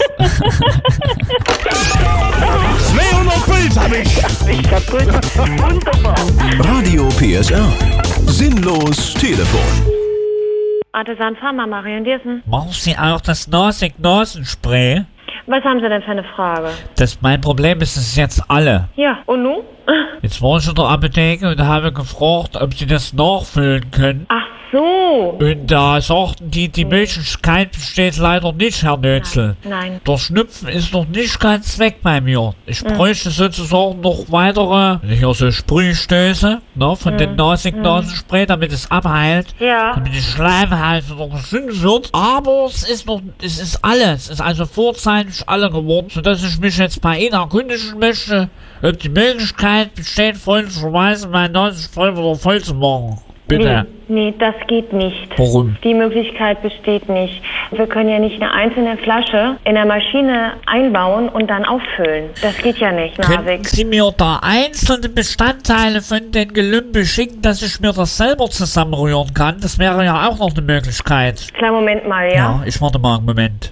zweihundert Puls hab ich. Ich kaputt. Wunderbar. Radio P S R. Sinnlos Telefon. Artisan Pharma, Marion Diersen. Brauchen Sie auch das Norsig-Nosen-Spray? Was haben Sie denn für eine Frage? Das mein Problem ist es jetzt alle. Ja, und nun? Jetzt war ich in der Apotheke und habe gefragt, ob Sie das nachfüllen können. Ach so. Und da sagten die, die Möglichkeit besteht leider nicht, Herr Nötzel. Nein. Der Schnupfen ist noch nicht ganz weg bei mir. Ich Mhm. bräuchte sozusagen noch weitere, hier so Sprühstöße, ne, von Mhm. dem Nasig-Nasenspray, damit es abheilt. Ja. Damit die Schleimhaut noch gesund wird. Aber es ist noch, es ist alles. Es ist also vorzeitig alle geworden, sodass ich mich jetzt bei Ihnen erkundigen möchte, ob die Möglichkeit besteht, freundlicherweise mein Nasenspray wieder voll zu machen. Bitte. Nee, nee, das geht nicht. Warum? Die Möglichkeit besteht nicht. Wir können ja nicht eine einzelne Flasche in der Maschine einbauen und dann auffüllen. Das geht ja nicht, Können Narvik. Sie mir da einzelne Bestandteile von den Gelümbe schicken, dass ich mir das selber zusammenrühren kann? Das wäre ja auch noch eine Möglichkeit. Kleinen Moment mal, ja? Ja, ich warte mal einen Moment.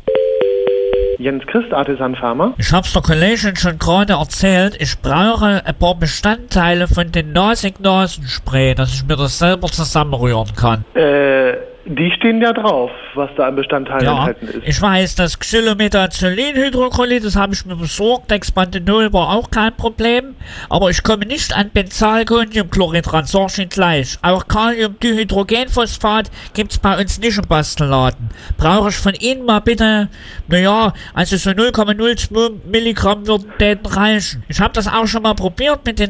Jens Christ, Artisan Pharma. Ich hab's der Kollegin schon gerade erzählt, ich brauche ein paar Bestandteile von den Nasig-Nasenspray, dass ich mir das selber zusammenrühren kann. Äh, die stehen ja drauf, was da an Bestandteilen Ja, enthalten ist. ich weiß, das Xylomethazolinhydrochlorid, das habe ich mir besorgt, Dexpanthenol war auch kein Problem, aber ich komme nicht an Benzalkoniumchlorid ran, sag ich Ihnen gleich. Auch Kaliumdihydrogenphosphat gibt's bei uns nicht im Bastelladen. Brauche ich von Ihnen mal bitte, naja, also so null Komma null zwei Milligramm würden reichen. Ich habe das auch schon mal probiert mit dem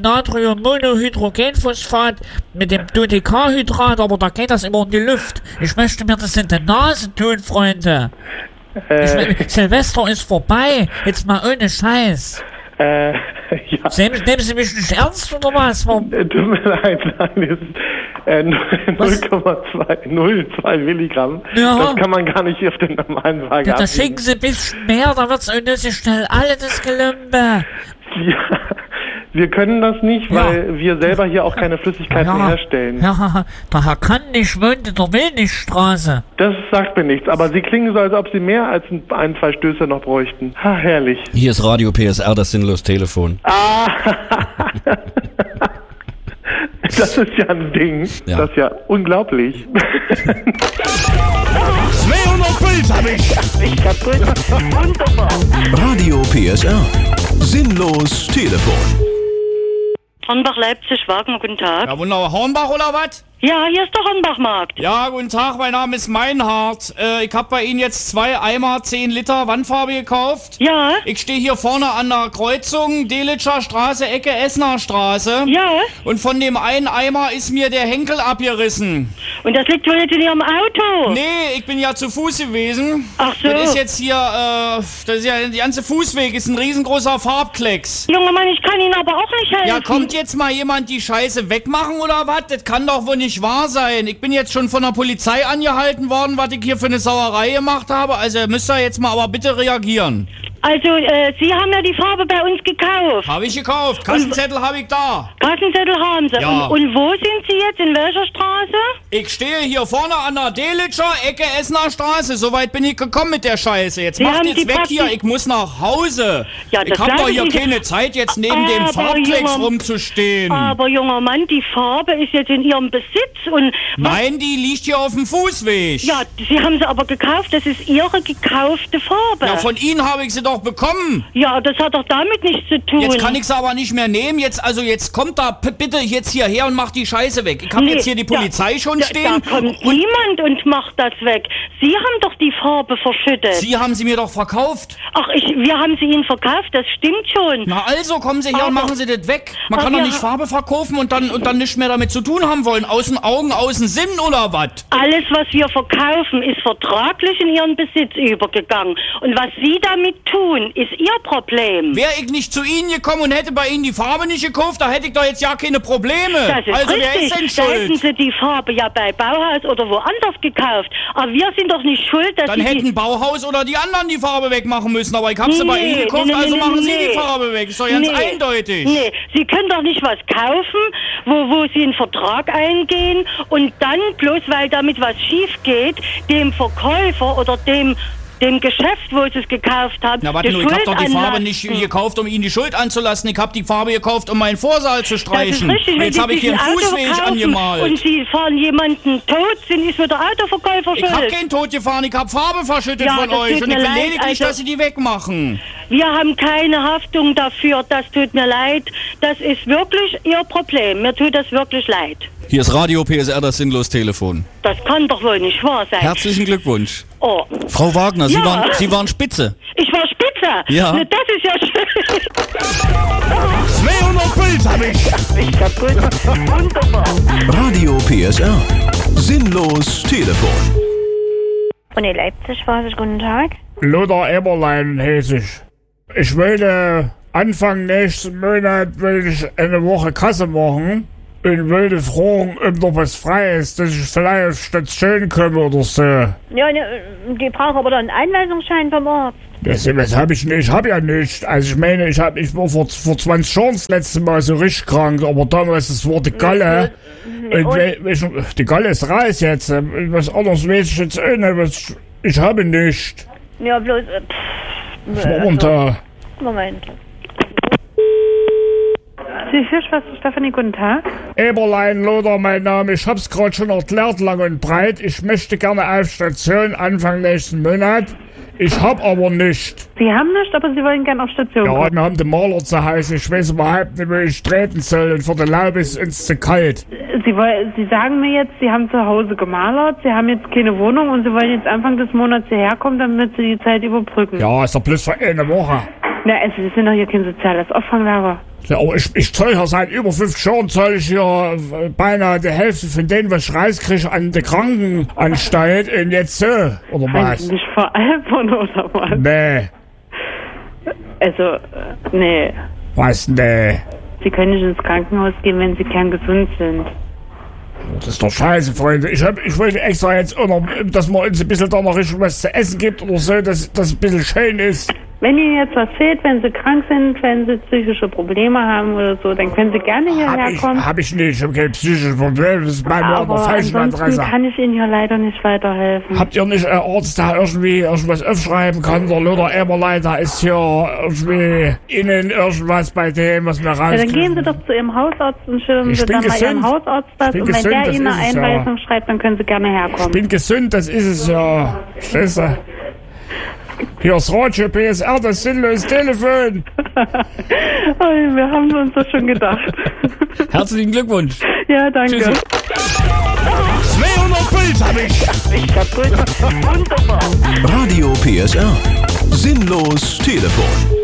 Natriummonohydrogenphosphat, mit dem Dodecahydrat, aber da geht das immer in die Luft. Ich möchte mir das in die Nase tun, Freunde. Äh, Ich mein, Silvester ist vorbei. Jetzt mal ohne Scheiß. Äh, ja. Nehmen, nehmen Sie mich nicht ernst oder was? Warum? Äh, Tut mir leid, nein, es ist äh, null Komma null zwei Milligramm. Ja. Das kann man gar nicht auf den normalen Waage Ja, da abwiegen. schicken Sie ein bisschen mehr, da wird's unnötig schnell alle das Gelümbe. Ja, wir können das nicht, weil wir selber hier auch keine Flüssigkeiten Ja. herstellen. Ja, der Herr kann nicht wohnt in der Milchstraße. Das sagt mir nichts, aber Sie klingen so, als ob Sie mehr als ein, ein zwei Stöße noch bräuchten. Ha, herrlich. Hier ist Radio P S R, das sinnlos Telefon. Ah, das ist ja ein Ding. Ja. Das ist ja unglaublich. zweihundert Puls hab ich. Ich kaputt. Wunderbar. Radio P S R. Sinnlos Telefon. Hornbach, Leipzig, Wagner, guten Tag. Ja, wunderbar. Hornbach oder was? Ja, hier ist der Hornbachmarkt. Ja, guten Tag, mein Name ist Meinhardt. Äh, ich habe bei Ihnen jetzt zwei Eimer zehn Liter Wandfarbe gekauft. Ja. Ich stehe hier vorne an der Kreuzung, Delitscher Straße, Ecke Essener Straße. Ja. Und von dem einen Eimer ist mir der Henkel abgerissen. Und das liegt wohl jetzt in Ihrem Auto? Nee, ich bin ja zu Fuß gewesen. Ach so. Das ist jetzt hier, äh, das ist ja, der ganze Fußweg ist ein riesengroßer Farbklecks. Junger Mann, ich kann Ihnen aber auch nicht helfen. Ja, kommt jetzt mal jemand die Scheiße wegmachen oder was? Das kann doch wohl nicht wahr sein. Ich bin jetzt schon von der Polizei angehalten worden, was ich hier für eine Sauerei gemacht habe. Also müsst ihr jetzt mal aber bitte reagieren. Also, äh, Sie haben ja die Farbe bei uns gekauft. Habe ich gekauft. Kassenzettel habe ich da. Kassenzettel haben Sie. Ja. Und, und wo sind Sie jetzt? In welcher Straße? Ich stehe hier vorne an der Delitscher Ecke Essener Straße. So weit bin ich gekommen mit der Scheiße. Jetzt Sie macht haben jetzt die weg Pappen- hier. Ich muss nach Hause. Ja, ich das habe doch glaube hier ich nicht. keine Zeit, jetzt neben dem Aber, Farbklecks junger- rumzustehen. Aber, junger Mann, die Farbe ist jetzt in Ihrem Besitz und... Nein, die liegt hier auf dem Fußweg. Ja, Sie haben sie aber gekauft. Das ist Ihre gekaufte Farbe. Ja, von Ihnen habe ich sie doch bekommen. Ja, das hat doch damit nichts zu tun. Jetzt kann ich sie aber nicht mehr nehmen. Jetzt, also jetzt kommt da p- bitte jetzt hierher und macht die Scheiße weg. Ich habe Nee, jetzt hier die Polizei da, schon da, stehen. Da kommt niemand und macht das weg. Sie haben doch die Farbe verschüttet. Sie haben sie mir doch verkauft. Ach, ich, wir haben sie Ihnen verkauft, das stimmt schon. Na also, kommen Sie her Aber- und machen Sie das weg. Man aber kann doch wir nicht ha- Farbe verkaufen und dann, und dann nichts mehr damit zu tun haben wollen. Außen Augen, außen Sinn oder was? Alles, was wir verkaufen, ist vertraglich in Ihren Besitz übergegangen. Und was Sie damit tun, ist Ihr Problem. Wäre ich nicht zu Ihnen gekommen und hätte bei Ihnen die Farbe nicht gekauft, da hätte ich doch jetzt ja keine Probleme. Das ist also wer richtig. ist denn Da hätten schuld? Sie die Farbe ja bei Bauhaus oder woanders gekauft. Aber wir sind doch nicht schuld, dass Dann Sie die... hätten Bauhaus oder die anderen die Farbe wegmachen müssen. Aber ich habe sie bei Nee, Ihnen gekauft, nee, nee, also nee, machen Sie nee. die Farbe weg. Ist doch ganz Nee. eindeutig. Nee, Sie können doch nicht was kaufen, wo, wo Sie einen Vertrag eingehen und dann, bloß weil damit was schief geht, dem Verkäufer oder dem dem Geschäft, wo Sie es gekauft haben, Na warte die nur, ich habe doch die Schuld Farbe nicht anlasten. gekauft, um Ihnen die Schuld anzulassen. Ich habe die Farbe gekauft, um meinen Vorsaal zu Das ist streichen. richtig, Und wenn jetzt Sie habe ich hier sich einen ein Auto Fußweg kaufen angemalt. und Sie fahren jemanden tot, sind ist für der Autoverkäufer Ich habe schuld. keinen Tod gefahren, ich habe Farbe verschüttet Ja, von das euch. tut Und ich mir will leid, lediglich, also- dass Sie die wegmachen. Wir haben keine Haftung dafür, das tut mir leid. Das ist wirklich Ihr Problem. Mir tut das wirklich leid. Hier ist Radio P S R, das Sinnlos-Telefon. Das kann doch wohl nicht wahr sein. Herzlichen Glückwunsch. Oh. Frau Wagner, Sie, Ja. waren, Sie waren spitze. Ich war spitze. Ja. Ne, das ist ja schön. zweihundert Puls hab ich. Ich kaputt. Wunderbar. Radio P S R. Sinnlos Telefon. Uni Leipzig, was ist guten Tag? Lothar Eberlein heiße ich. Ich wollte Anfang nächsten Monat will ich eine Woche Kasse machen und wollte fragen, ob noch was frei ist, dass ich vielleicht auf Station komme oder so. Ja, ne, die brauchen aber dann einen Einweisungsschein vom Arzt. Das, das habe ich nicht, ich habe ja nicht. Also ich meine, ich, hab, ich war vor, vor zwanzig Jahren das letzte Mal so richtig krank, aber damals, das war die Galle. Und, we, we, die Galle ist raus jetzt. Was anderes weiß ich jetzt auch nicht. Was, ich habe nicht. Ja, bloß, äh, pff, Was war denn da? Moment. Sie Fischwasser Stefanie, guten Tag. Eberlein, Lothar, mein Name. Ich hab's gerade schon erklärt, lang und breit. Ich möchte gerne auf Station Anfang nächsten Monat. Ich hab aber nicht. Sie haben nicht, aber Sie wollen gerne auf Station Ja, kommen. wir haben den Maler zu Hause. Ich weiß überhaupt nicht, wo ich treten soll. Und für die Laube ist uns zu kalt. Sie, wollen, Sie sagen mir jetzt, Sie haben zu Hause gemalert, Sie haben jetzt keine Wohnung und Sie wollen jetzt Anfang des Monats hierher kommen, damit Sie die Zeit überbrücken. Ja, ist doch bloß für eine Woche. Na, also Sie sind doch hier kein soziales Auffanglager. Ja, aber ich, ich zahle ja seit über fünfzig Jahren, zahle ich hier äh, beinahe die Hälfte von dem, was ich rauskriege, an die Krankenanstalt. Und jetzt so, oder Wollen was? Sie nicht veralbern oder was? Nee. Also, äh, nee. Was, nee? Sie können nicht ins Krankenhaus gehen, wenn Sie kerngesund sind. Das ist doch scheiße, Freunde. Ich, hab, ich wollte extra jetzt auch noch, dass man uns ein bisschen da noch richtig was zu essen gibt oder so, dass das ein bisschen schön ist. Wenn Ihnen jetzt was fehlt, wenn Sie krank sind, wenn Sie psychische Probleme haben oder so, dann können Sie gerne hierher Hab ich, kommen. hab ich nicht. Ich habe keine psychischen Probleme. Das ist bei mir Aber aber falsche ansonsten Adresse. kann ich Ihnen hier leider nicht weiterhelfen. Habt ihr nicht einen Arzt, der irgendwie irgendwas aufschreiben kann? Der Lothar Eberlein, da ist hier irgendwie innen irgendwas bei dem, was mir Ja, dann rauskriegt. gehen Sie doch zu Ihrem Hausarzt und schildern Ich Sie bin dann mal gesund. Ihrem Hausarzt das. Ich bin Und wenn gesund, der das Ihnen eine ist es ja. Einweisung schreibt, dann können Sie gerne herkommen. Ich bin gesund, das ist es ja. Verstehst du? Hier ist Radio P S R, das sinnlose Telefon. Oi, wir haben uns das schon gedacht. Herzlichen Glückwunsch. Ja, danke. Tschüss. zweihundert Puls hab ich. Ich kaputt. Wunderbar. Radio P S R. Sinnlos Telefon.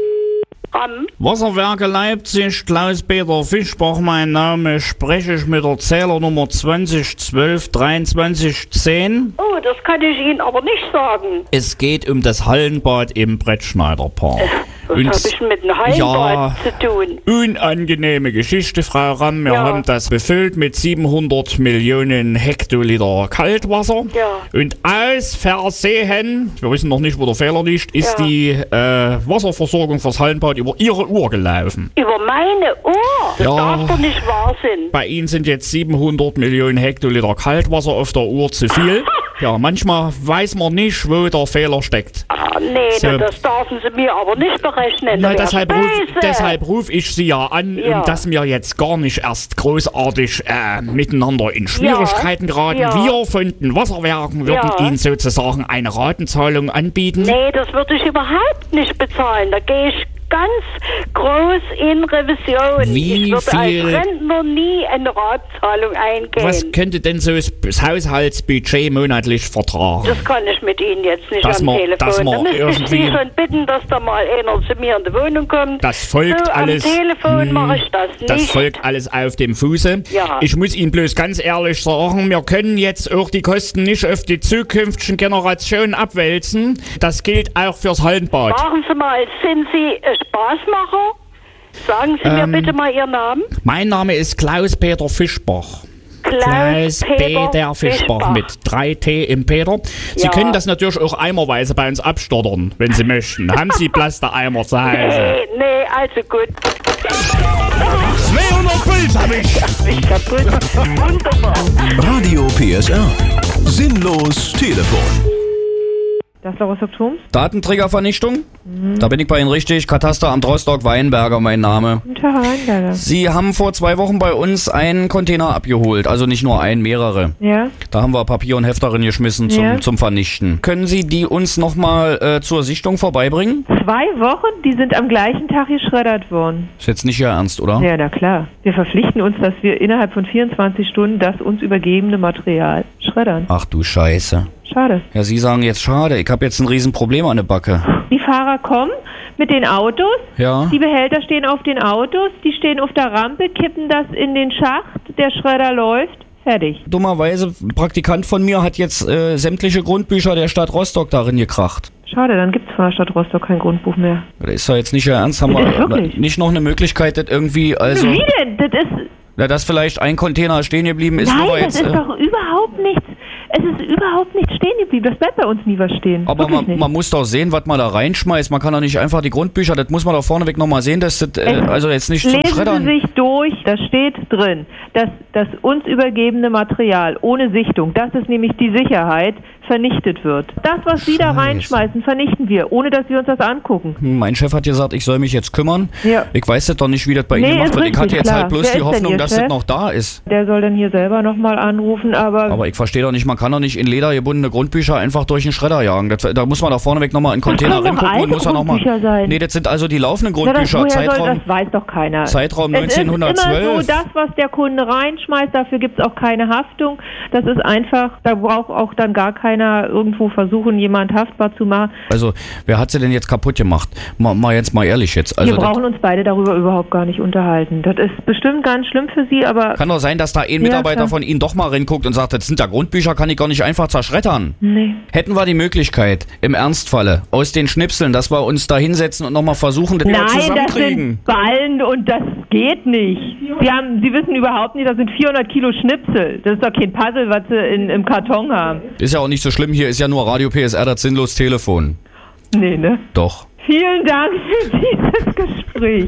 Wasserwerke Leipzig, Klaus-Peter Fischbach, mein Name, spreche ich mit der Zählernummer zwanzig zwölf dreiundzwanzig zehn. Oh, das kann ich Ihnen aber nicht sagen. Es geht um das Hallenbad im Brettschneiderpark. Was habe ich mit einem Hallenbad ja, zu tun? Unangenehme Geschichte, Frau Ramm. Wir Ja. haben das befüllt mit siebenhundert Millionen Hektoliter Kaltwasser. Ja. Und aus Versehen, wir wissen noch nicht, wo der Fehler liegt, ist Ja. die äh, Wasserversorgung fürs Hallenbad über Ihre Uhr gelaufen. Über meine Uhr? Das Ja. darf doch nicht wahr sein. Bei Ihnen sind jetzt siebenhundert Millionen Hektoliter Kaltwasser auf der Uhr zu viel. Ja, manchmal weiß man nicht, wo der Fehler steckt. Ah, nee, So. na, das dürfen Sie mir aber nicht berechnen. Na, Das wär deshalb, ruf, böse. deshalb ruf ich Sie ja an, Ja. um dass wir jetzt gar nicht erst großartig äh, miteinander in Schwierigkeiten Ja. geraten. Ja. Wir von den Wasserwerken würden Ja. Ihnen sozusagen eine Ratenzahlung anbieten. Nee, das würde ich überhaupt nicht bezahlen. Da gehe ich ganz groß in Revision. Wie ich würde viel- als Rentner nie eine Ratzahlung eingehen. Was könnte denn so das das Haushaltsbudget monatlich vertragen? Das kann ich mit Ihnen jetzt nicht Dass am man- Telefon. dass man Da müsste ich irgendwie- Sie schon bitten, dass da mal einer zu mir in die Wohnung kommt. Das folgt so, alles. Am Telefon Hm, mache ich das nicht. Das folgt alles auf dem Fuße. Ja. Ich muss Ihnen bloß ganz ehrlich sagen, wir können jetzt auch die Kosten nicht auf die zukünftigen Generationen abwälzen. Das gilt auch fürs Hallenbad. Machen Sie mal, sind Sie äh, Spaßmacher? Sagen Sie Ähm, mir bitte mal Ihren Namen. Mein Name ist Klaus-Peter Fischbach. Klaus-Peter Peter Fischbach Fischbach. mit drei T im Peter. Sie Ja. können das natürlich auch eimerweise bei uns abstottern, wenn Sie möchten. Haben Sie Plastereimer zu Hause? Nee, nee, also gut. zweihundert Puls hab ich. Ich kaputt. Wunderbar. Radio P S R. Sinnlos Telefon. Das war Rosoktum. Datenträgervernichtung? Da bin ich bei Ihnen richtig. Katasteramt Rostock-Weinberger, mein Name. Guten Tag, Herr Weinberger. Sie haben vor zwei Wochen bei uns einen Container abgeholt. Also nicht nur einen, mehrere. Ja. Da haben wir Papier und Heft darin geschmissen zum, Ja. zum Vernichten. Können Sie die uns nochmal äh, zur Sichtung vorbeibringen? zwei Wochen, die sind am gleichen Tag geschreddert worden. Ist jetzt nicht Ihr Ernst, oder? Ja, na klar. Wir verpflichten uns, dass wir innerhalb von vierundzwanzig Stunden das uns übergebene Material schreddern. Ach du Scheiße. Schade. Ja, Sie sagen jetzt schade. Ich habe jetzt ein Riesenproblem an der Backe. Die Fahrer kommen mit den Autos. Ja. Die Behälter stehen auf den Autos, die stehen auf der Rampe, kippen das in den Schacht, der Schredder läuft. Fertig. Dummerweise, ein Praktikant von mir hat jetzt äh, sämtliche Grundbücher der Stadt Rostock darin gekracht. Schade, dann gibt es von der Stadt Rostock kein Grundbuch mehr. Das ist ja jetzt nicht Ihr Ernst. Haben Das ist wir wirklich. nicht noch eine Möglichkeit, das irgendwie, also... Wie denn? Das ist... Ja, dass vielleicht ein Container stehen geblieben ist, Nein, wo wir das jetzt... ist äh, doch überhaupt nichts. Es ist überhaupt nichts stehen geblieben. Das bleibt bei uns nie was stehen. aber man, man muss doch sehen, was man da reinschmeißt. Man kann doch nicht einfach die Grundbücher, das muss man doch vorneweg nochmal sehen, dass das, äh, also jetzt nicht zum Lesen Schreddern... Sie sich durch, da steht drin, dass das uns übergebene Material ohne Sichtung, das ist nämlich die Sicherheit, vernichtet wird. Das, was Sie da reinschmeißen, vernichten wir, ohne dass wir uns das angucken. Hm, Mein Chef hat gesagt, ich soll mich jetzt kümmern. Ja. Ich weiß das doch nicht, wie das bei Nee, Ihnen gemacht ist wird. Ich hatte richtig, jetzt klar. halt bloß Wer die ist denn Hoffnung, Ihr dass Chef? das noch da ist. Der soll dann hier selber nochmal anrufen, aber... Aber ich verstehe doch nicht, man kann doch nicht in Leder gebundene Grundbücher einfach durch den Schredder jagen. Das, da muss man doch vorneweg nochmal in den Container können doch reingucken und alte muss dann nochmal... Grundbücher sein. Nee, das sind also die laufenden Na, das, Grundbücher. woher soll, Zeitraum, das weiß doch keiner. Zeitraum Es ist immer neunzehnhundertzwölf. so, das, was der Kunde reinschmeißt, dafür gibt es auch keine Haftung. Das ist einfach, da braucht auch dann gar keiner irgendwo versuchen, jemand haftbar zu machen. Also, wer hat sie denn jetzt kaputt gemacht? Mal, mal jetzt mal ehrlich jetzt. Also, Wir das brauchen uns beide darüber überhaupt gar nicht unterhalten. Das ist bestimmt ganz schlimm für Sie, aber... kann doch sein, dass da ein Ja, Mitarbeiter klar. von Ihnen doch mal reinguckt und sagt, das sind ja Grundbücher, kann ich gar nicht einfach zerschreddern. Nee. Hätten wir die Möglichkeit, im Ernstfalle, aus den Schnipseln, dass wir uns da hinsetzen und nochmal versuchen, das wieder Nein, das zusammenkriegen. sind Ballen und das geht nicht. Sie, haben, Sie wissen überhaupt nicht, das sind vierhundert Kilo Schnipsel. Das ist doch kein Puzzle, was Sie in, im Karton haben. Ist ja auch nicht so schlimm, hier ist ja nur Radio P S R, das sinnlos Telefon. Nee, ne? Doch. Vielen Dank für dieses Gespräch.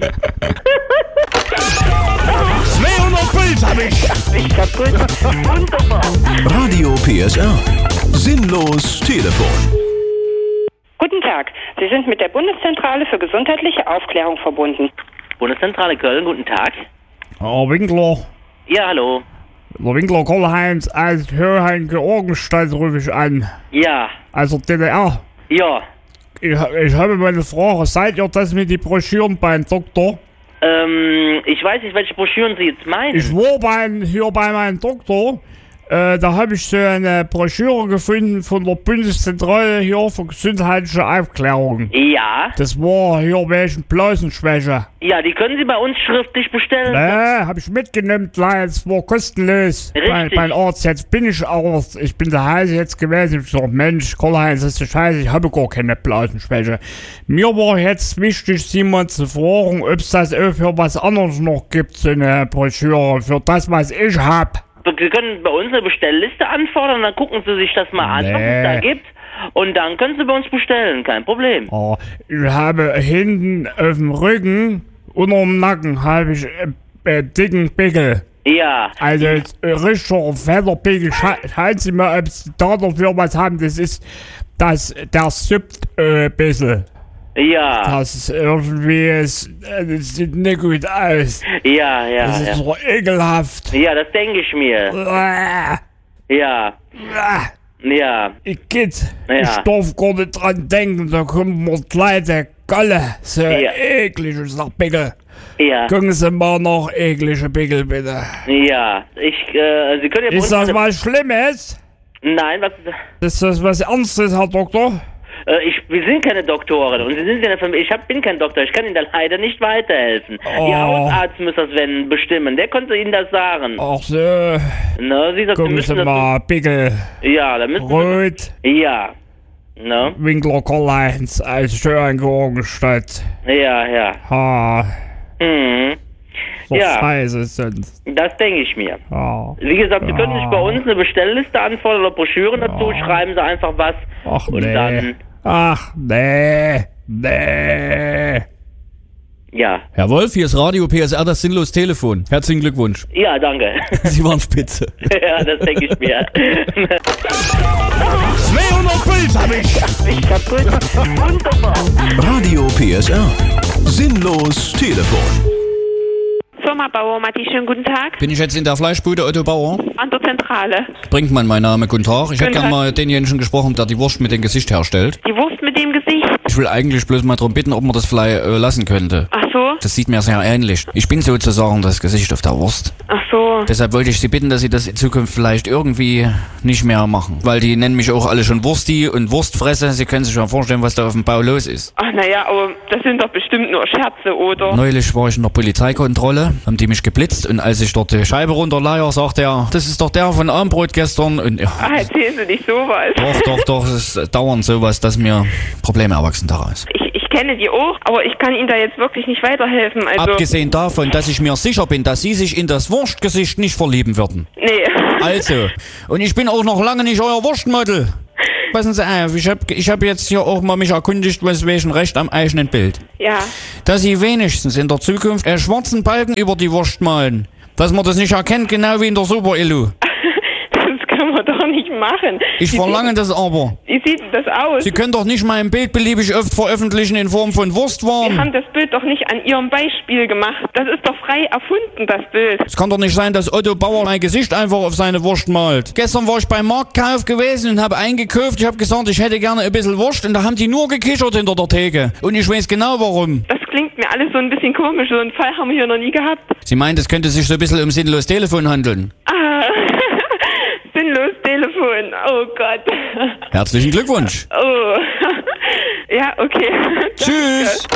zweihundert Puls hab ich. Ich kaputt. Wunderbar. Radio P S R. Sinnlos Telefon. Guten Tag, Sie sind mit der Bundeszentrale für gesundheitliche Aufklärung verbunden. Bundeszentrale Köln, guten Tag. Herr Winkler, Ja, hallo. der Winkler Karl-Heinz als Hörheim Georgenstadt rufe ich an. Ja, Also D D R. ja. Ich, ich habe meine Frage, seid ihr das mit den Broschüren beim Doktor? Ähm, ich weiß nicht, welche Broschüren Sie jetzt meinen. Ich war bei, hier bei meinem Doktor, äh, da habe ich so eine Broschüre gefunden von der Bundeszentrale hier für gesundheitliche Aufklärung. Ja. Das war hier wegen Blasenschwäche. Ja, die können Sie bei uns schriftlich bestellen. Ne, habe ich mitgenommen, klar, es war kostenlos bei, Richtig. beim Arzt. Jetzt bin ich Arzt, ich bin der Hase jetzt gewesen. Ich sag, Mensch, Karl-Heinz, das ist so scheiße, ich habe gar keine Blasenschwäche. Mir war jetzt wichtig, Sie mal zu fragen, ob es das auch für was anderes noch gibt, so eine Broschüre, für das, was ich hab. Sie können bei uns eine Bestellliste anfordern, dann gucken Sie sich das mal an, was Nee. es da gibt. Und dann können Sie bei uns bestellen, kein Problem. Oh, ich habe hinten auf dem Rücken, unter dem Nacken, habe ich äh, äh, dicken Pickel. Ja. Also äh, richtiger fetter Pickel. Scha schauen Sie mal, ob Sie da dafür was haben. Das ist, das, der suppt äh, ein bisschen. Ja. Das ist irgendwie, es, äh, das sieht nicht gut aus. Ja, ja, Das ist ja. so ekelhaft. Ja, das denke ich mir. Ja. Ja. Ich geht. Ja. Ich darf gar nicht dran denken, da kommt mir kleine Galle. So Ja. eklig ist der Pickel. Ja. Gucken Sie mal nach eklige Pickel, bitte. Ja. Ich, äh, Sie können ja bei Ist uns das was Schlimmes? Nein, was... Ist das was Ernstes, Herr Doktor? Äh, ich, wir sind keine Doktoren und Sie sind ja eine Familie. Ich hab, bin kein Doktor, ich kann Ihnen da leider nicht weiterhelfen. Oh. Ihr Hausarzt muss das wenn bestimmen, der konnte Ihnen das sagen. Ach so. Na, Sie sagt, Sie Gucken Sie müssen das... mal, Pickel. Ja, da müssen Rot. Sie... Ja. Na? Winkler Karl-Heinz als Schörengeorgenstadt. Ja, ja. Ha. Mhm. So Ja. scheiße sind. Das denke ich mir. Ha. Wie gesagt, Sie können sich bei uns eine Bestellliste anfordern oder Broschüren dazu, schreiben Sie einfach was. Ach und nee. dann... Ach nee. Nee. Ja. Herr Wolf, hier ist Radio P S R, das sinnlos Telefon. Herzlichen Glückwunsch. Ja, danke. Sie waren spitze. Ja, das denke ich mir. zweihundert Puls hab ich. Ich kaputt. Wunderbar. Radio P S R. Sinnlos Telefon. Zur Firma Bauer, Matti, schönen guten Tag. Bin ich jetzt in der Fleischbude Otto Bauer? An der Zentrale. Brinkmann, mein Name, guten Tag. Ich hätte Guten gerne Tag. mal denjenigen gesprochen, der die Wurst mit dem Gesicht herstellt. Die Wurst mit dem Gesicht? Ich will eigentlich bloß mal darum bitten, ob man das Fleisch äh, lassen könnte. Ach so. Das sieht mir sehr ähnlich. Ich bin sozusagen das Gesicht auf der Wurst. Ach so. Deshalb wollte ich Sie bitten, dass Sie das in Zukunft vielleicht irgendwie nicht mehr machen. Weil die nennen mich auch alle schon Wursti und Wurstfresse. Sie können sich mal vorstellen, was da auf dem Bau los ist. Ach naja, aber das sind doch bestimmt nur Scherze, oder? Neulich war ich in der Polizeikontrolle, haben die mich geblitzt und als ich dort die Scheibe runterleier, sagt er, das ist doch der von Armbrot gestern. Und ja, Ah, erzählen Sie nicht sowas. doch, doch, doch, es ist dauernd sowas, dass mir Probleme erwachsen daraus. Ich, ich kenne die auch, aber ich kann Ihnen da jetzt wirklich nicht weiterhelfen. Also, Abgesehen davon, dass ich mir sicher bin, dass Sie sich in das Wurstgesicht nicht verlieben würden. nee. Also, und ich bin auch noch lange nicht euer Wurstmodel. Passen Sie auf, ich hab, ich hab jetzt hier auch mal mich erkundigt, was welchen Recht am eigenen Bild. Ja. Dass Sie wenigstens in der Zukunft einen schwarzen Balken über die Wurst malen. Dass man das nicht erkennt, genau wie in der Super-Illu. Das kann man doch nicht machen. Ich Wie verlange sieht- das aber. Wie sieht denn das aus? Sie können doch nicht mein Bild beliebig oft veröffentlichen in Form von Wir Wurstwaren. haben das Bild doch nicht an Ihrem Beispiel gemacht. Das ist doch frei erfunden, das Bild. Es kann doch nicht sein, dass Otto Bauer mein Gesicht einfach auf seine Wurst malt. Gestern war ich beim Marktkauf gewesen und habe eingekauft. Ich habe gesagt, ich hätte gerne ein bisschen Wurst und da haben die nur gekichert hinter der Theke. Und ich weiß genau warum. Das klingt mir alles so ein bisschen komisch. So einen Fall haben wir hier noch nie gehabt. Sie meint, es könnte sich so ein bisschen um sinnlos Telefon handeln. Ah, sinnlos Telefon. Oh Gott. Herzlichen Glückwunsch. Oh. Ja, okay. Tschüss.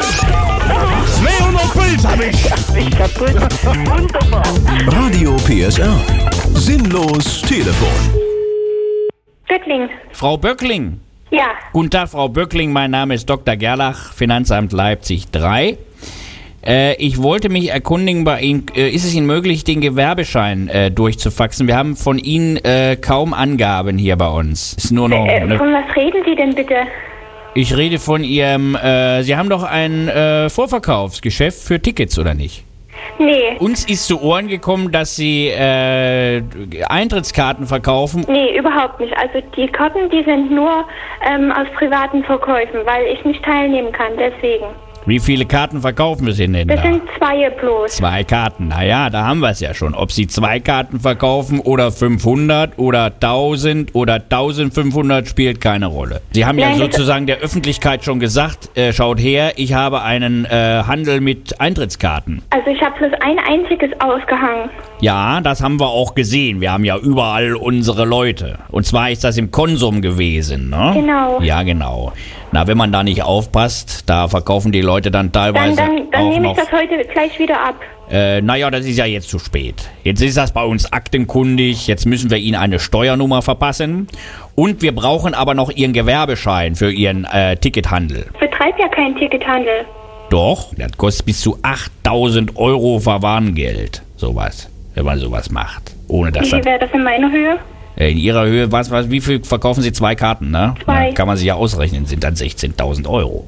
zweihundert Puls hab ich. Ich kaputt. Wunderbar. Radio P S R. Sinnlos Telefon. Göttling. Frau Böckling. Ja. Guten Tag, Frau Böckling. Mein Name ist Doktor Gerlach, Finanzamt Leipzig drei. Äh, ich wollte mich erkundigen bei Ihnen, äh, ist es Ihnen möglich, den Gewerbeschein äh, durchzufaxen? Wir haben von Ihnen äh, kaum Angaben hier bei uns. Ist nur noch. Äh, Ne, von was reden Sie denn bitte? ich rede von Ihrem. Äh, Sie haben doch ein äh, Vorverkaufsgeschäft für Tickets, oder nicht? Nee. Uns ist zu Ohren gekommen, dass Sie äh, Eintrittskarten verkaufen. Nee, überhaupt nicht. Also die Karten, die sind nur ähm, aus privaten Verkäufen, weil ich nicht teilnehmen kann, deswegen. Wie viele Karten verkaufen Sie denn Das da? sind zwei bloß. Zwei Karten, naja, da haben wir es ja schon. Ob Sie zwei Karten verkaufen oder fünfhundert oder tausend oder eintausendfünfhundert, spielt keine Rolle. Sie haben ja Nein, das- sozusagen der Öffentlichkeit schon gesagt, äh, schaut her, ich habe einen äh, Handel mit Eintrittskarten. Also ich habe bloß ein einziges ausgehangen. Ja, das haben wir auch gesehen. Wir haben ja überall unsere Leute. Und zwar ist das im Konsum gewesen, ne? Genau. Ja, genau. Na, wenn man da nicht aufpasst, da verkaufen die Leute dann Dann, teilweise dann, dann auch nehme noch... ich das heute gleich wieder ab. Äh, naja, das ist ja jetzt zu spät. Jetzt ist das bei uns aktenkundig. Jetzt müssen wir Ihnen eine Steuernummer verpassen. Und wir brauchen aber noch Ihren Gewerbeschein für Ihren äh, Tickethandel. Ich betreibe ja keinen Tickethandel. Doch, das kostet bis zu achttausend Euro Verwarngeld. Sowas, wenn man sowas macht. Ohne Wie dass viel das... wäre das in meiner Höhe? Äh, in Ihrer Höhe, was, was, wie viel verkaufen Sie? Zwei Karten, ne? Zwei. Ja, kann man sich ja ausrechnen, sind dann sechzehntausend Euro.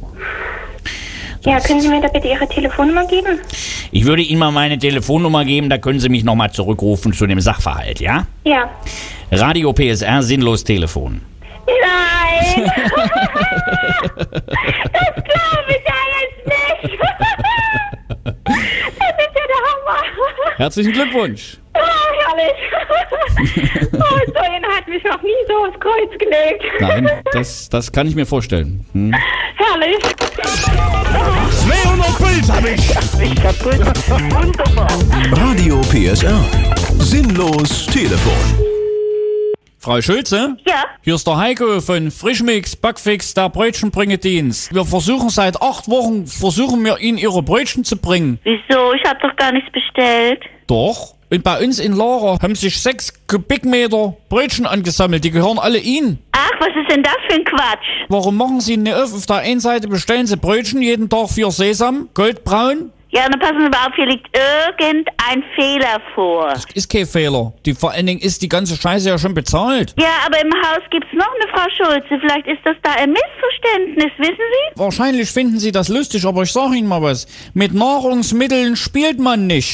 Ja, können Sie mir da bitte Ihre Telefonnummer geben? Ich würde Ihnen mal meine Telefonnummer geben, da können Sie mich nochmal zurückrufen zu dem Sachverhalt, ja? Ja. Radio P S R, sinnlos Telefon. Nein! Das glaube ich ja jetzt nicht! Das ist ja der Hammer! Herzlichen Glückwunsch. Oh, herrlich! Oh, so einen hat mich noch nie so aufs Kreuz gelegt. Nein, das, das kann ich mir vorstellen. Hm. Herrlich! zweihundert Puls hab ich. Ich kaputt. Wunderbar. Radio P S R. Sinnlos Telefon. Frau Schulze? Ja? Hier ist der Heiko von Frischmix, Backfix, der Brötchenbringedienst. Wir versuchen seit acht Wochen, versuchen wir Ihnen Ihre Brötchen zu bringen. Wieso? Ich habe doch gar nichts bestellt. Doch. Und bei uns in Lara haben sich sechs Kubikmeter Brötchen angesammelt. Die gehören alle Ihnen. Ach, was ist denn das für ein Quatsch? Warum machen Sie nicht auf? Auf der einen Seite bestellen Sie Brötchen, jeden Tag vier Sesam, goldbraun. Ja, dann passen Sie mal auf, hier liegt irgendein Fehler vor. Das ist kein Fehler. Die, vor allen Dingen ist die ganze Scheiße ja schon bezahlt. Ja, aber im Haus gibt's noch eine Frau Schulze. Vielleicht ist das da ein Missverständnis, wissen Sie? Wahrscheinlich finden Sie das lustig, aber ich sag Ihnen mal was. Mit Nahrungsmitteln spielt man nicht.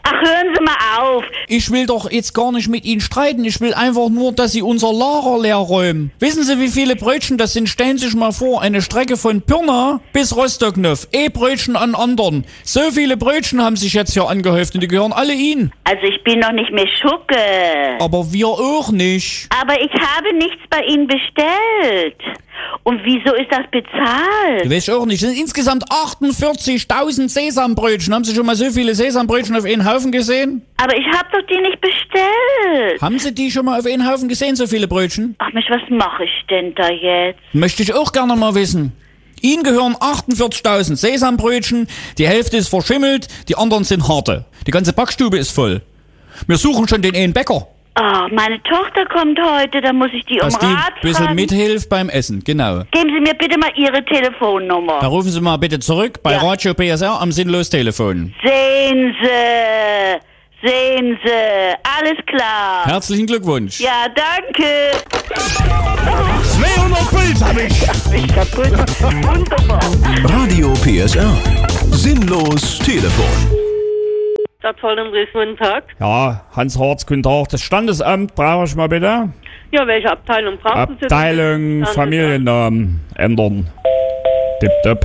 Ach, hören Sie mal auf. Ich will doch jetzt gar nicht mit Ihnen streiten. Ich will einfach nur, dass Sie unser Lager leer räumen. Wissen Sie, wie viele Brötchen das sind? Stellen Sie sich mal vor, eine Strecke von Pirna bis Rostocknov. E-Brötchen an anderen. So viele Brötchen haben sich jetzt hier angehäuft und die gehören alle Ihnen. Also ich bin noch nicht mehr Schucke. Aber wir auch nicht. Aber ich habe nichts bei Ihnen bestellt. Und wieso ist das bezahlt? Du weißt auch nicht. Das sind insgesamt achtundvierzigtausend Sesambrötchen. Haben Sie schon mal so viele Sesambrötchen auf einen Haufen gesehen? Aber ich habe doch die nicht bestellt. Haben Sie die schon mal auf einen Haufen gesehen, so viele Brötchen? Ach Mensch, was mache ich denn da jetzt? Möchte ich auch gerne mal wissen. Ihnen gehören achtundvierzigtausend Sesambrötchen, die Hälfte ist verschimmelt, die anderen sind harte. Die ganze Backstube ist voll. Wir suchen schon den einen Bäcker. Oh, meine Tochter kommt heute, da muss ich die Dass um die Rat ein bisschen fragen. mithilft beim Essen, genau. Geben Sie mir bitte mal Ihre Telefonnummer. Da rufen Sie mal bitte zurück bei Ja. Radio P S R am Sinnlos-Telefon. Sehen Sie, sehen Sie, alles klar. Herzlichen Glückwunsch. Ja, danke. zweihundert Puls hab ich. Ich kaputt. Wunderbar. Radio P S R. Sinnlos Telefon. Stadtvoll im Dresden, guten Tag. Ja, Hans Horz, guten Tag. Das Standesamt brauche ich mal bitte. Ja, welche Abteilung brauchen Sie? Abteilung Standesamt. Familiennamen ändern. Tipptopp.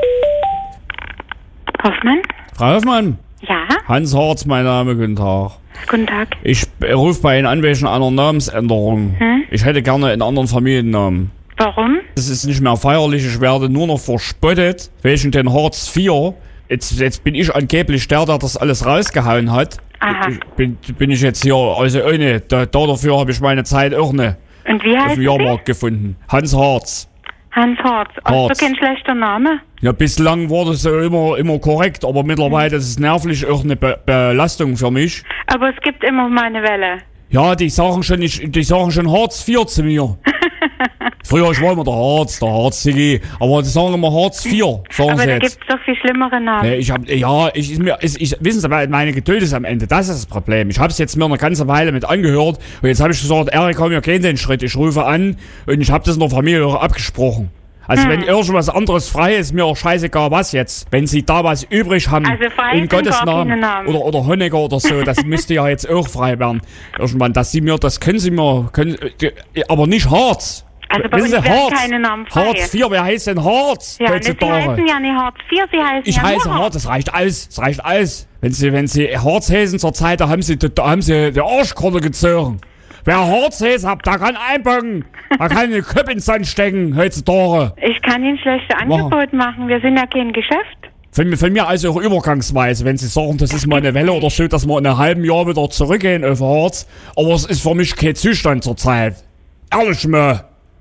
Hoffmann? Frau Hoffmann. Ja? Hans Horz, mein Name, guten Tag. Guten Tag. Ich äh, rufe bei Ihnen an wegen einer Namensänderung. Hm? Ich hätte gerne einen anderen Familiennamen. Warum? Es ist nicht mehr feierlich, ich werde nur noch verspottet wegen den Hartz vier. Jetzt, jetzt bin ich angeblich der, der das alles rausgehauen hat. Aha. Ich, bin, bin ich jetzt hier, also ohne, da, da dafür habe ich meine Zeit auch ne Und wie auf heißt dem Sie? Jahrmarkt gefunden. Hans Harz. Hans Horz. Horz. Auch so kein schlechter Name. Ja, bislang war das so immer, immer korrekt, aber mittlerweile ist es nervlich auch eine Be Belastung für mich. Aber es gibt immer mal eine Welle. Ja, die sagen schon, ich, die sagen schon Hartz vier zu mir. Früher, ich war immer der Harz, der Harz-Sigi, aber die sagen immer Hartz vier, sagen Aber sie da jetzt. gibt's doch viel schlimmere Namen. Nee, ich hab, ja, ich, ist mir, ist, ich, wissen Sie, meine Geduld ist am Ende, das ist das Problem. Ich hab's jetzt mir eine ganze Weile mit angehört und jetzt habe ich gesagt, Erik, komm, wir gehen den Schritt, ich rufe an und ich habe das in der Familie auch abgesprochen. Also Hm. wenn irgendwas anderes frei ist, mir auch scheißegal was jetzt. Wenn Sie da was übrig haben, Also frei in sind Gottes gar keine Namen, Namen. oder, oder Honecker oder so, das müsste ja jetzt auch frei werden. Irgendwann, dass Sie mir, das können Sie mir, können, äh, aber nicht Harz. Also bei Wissen uns Sie, werden Harz, keine Namen frei. Hartz vier, wer heißt denn Harz Ja, ne, Sie heutzutage? heißen ja nicht Hartz vier, Sie heißen Ich ja heiße nur Hartz, das reicht alles, das reicht alles. Wenn Sie, wenn Sie Hartz heißen zur Zeit, da haben Sie, da haben Sie die Arschkarte gezogen. Wer Hartz heißt, da kann einpacken, da kann den Köpf ins Sand stecken heutzutage. Ich kann Ihnen schlechte Angebote machen. Wir sind ja kein Geschäft. Von, mir- von mir also auch übergangsweise, wenn Sie sagen, das ist mal eine Welle oder so, dass wir in einem halben Jahr wieder zurückgehen auf Hartz. Aber es ist für mich kein Zustand zur Zeit. Ehrlich mal.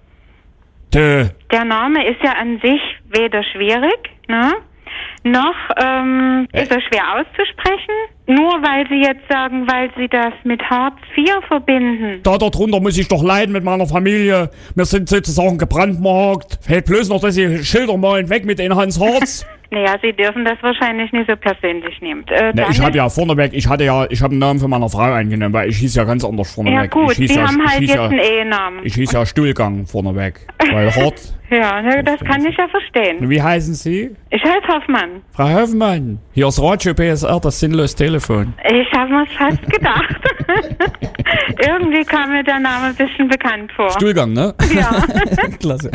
Dö. Der Name ist ja an sich weder schwierig, ne? noch ähm, ist er schwer auszusprechen. Nur weil Sie jetzt sagen, weil Sie das mit Hartz vier verbinden. Da darunter muss ich doch leiden mit meiner Familie. Wir sind sozusagen gebrandmarkt. Fällt bloß noch, dass Sie Schilder malen, weg mit den Hans Hartz. Naja, Sie dürfen das wahrscheinlich nicht so persönlich nehmen. Äh, Ne, ich Daniel? habe ja vorneweg, ich hatte ja, ich habe den Namen von meiner Frau eingenommen, weil ich hieß ja ganz anders vorneweg. Ja gut, ich hieß Sie ja, haben ich halt hieß jetzt ja, einen Ehenamen. Ich hieß ja Stuhlgang vorneweg. Weil Hart. Ja, ne, das kann ich ja verstehen. Wie heißen Sie? Ich heiße Hoffmann. Frau Hoffmann. Hier ist Radio P S R, das sinnlose Telefon. Ich habe mir's fast gedacht. Irgendwie kam mir der Name ein bisschen bekannt vor. Stuhlgang, ne? Ja. Klasse.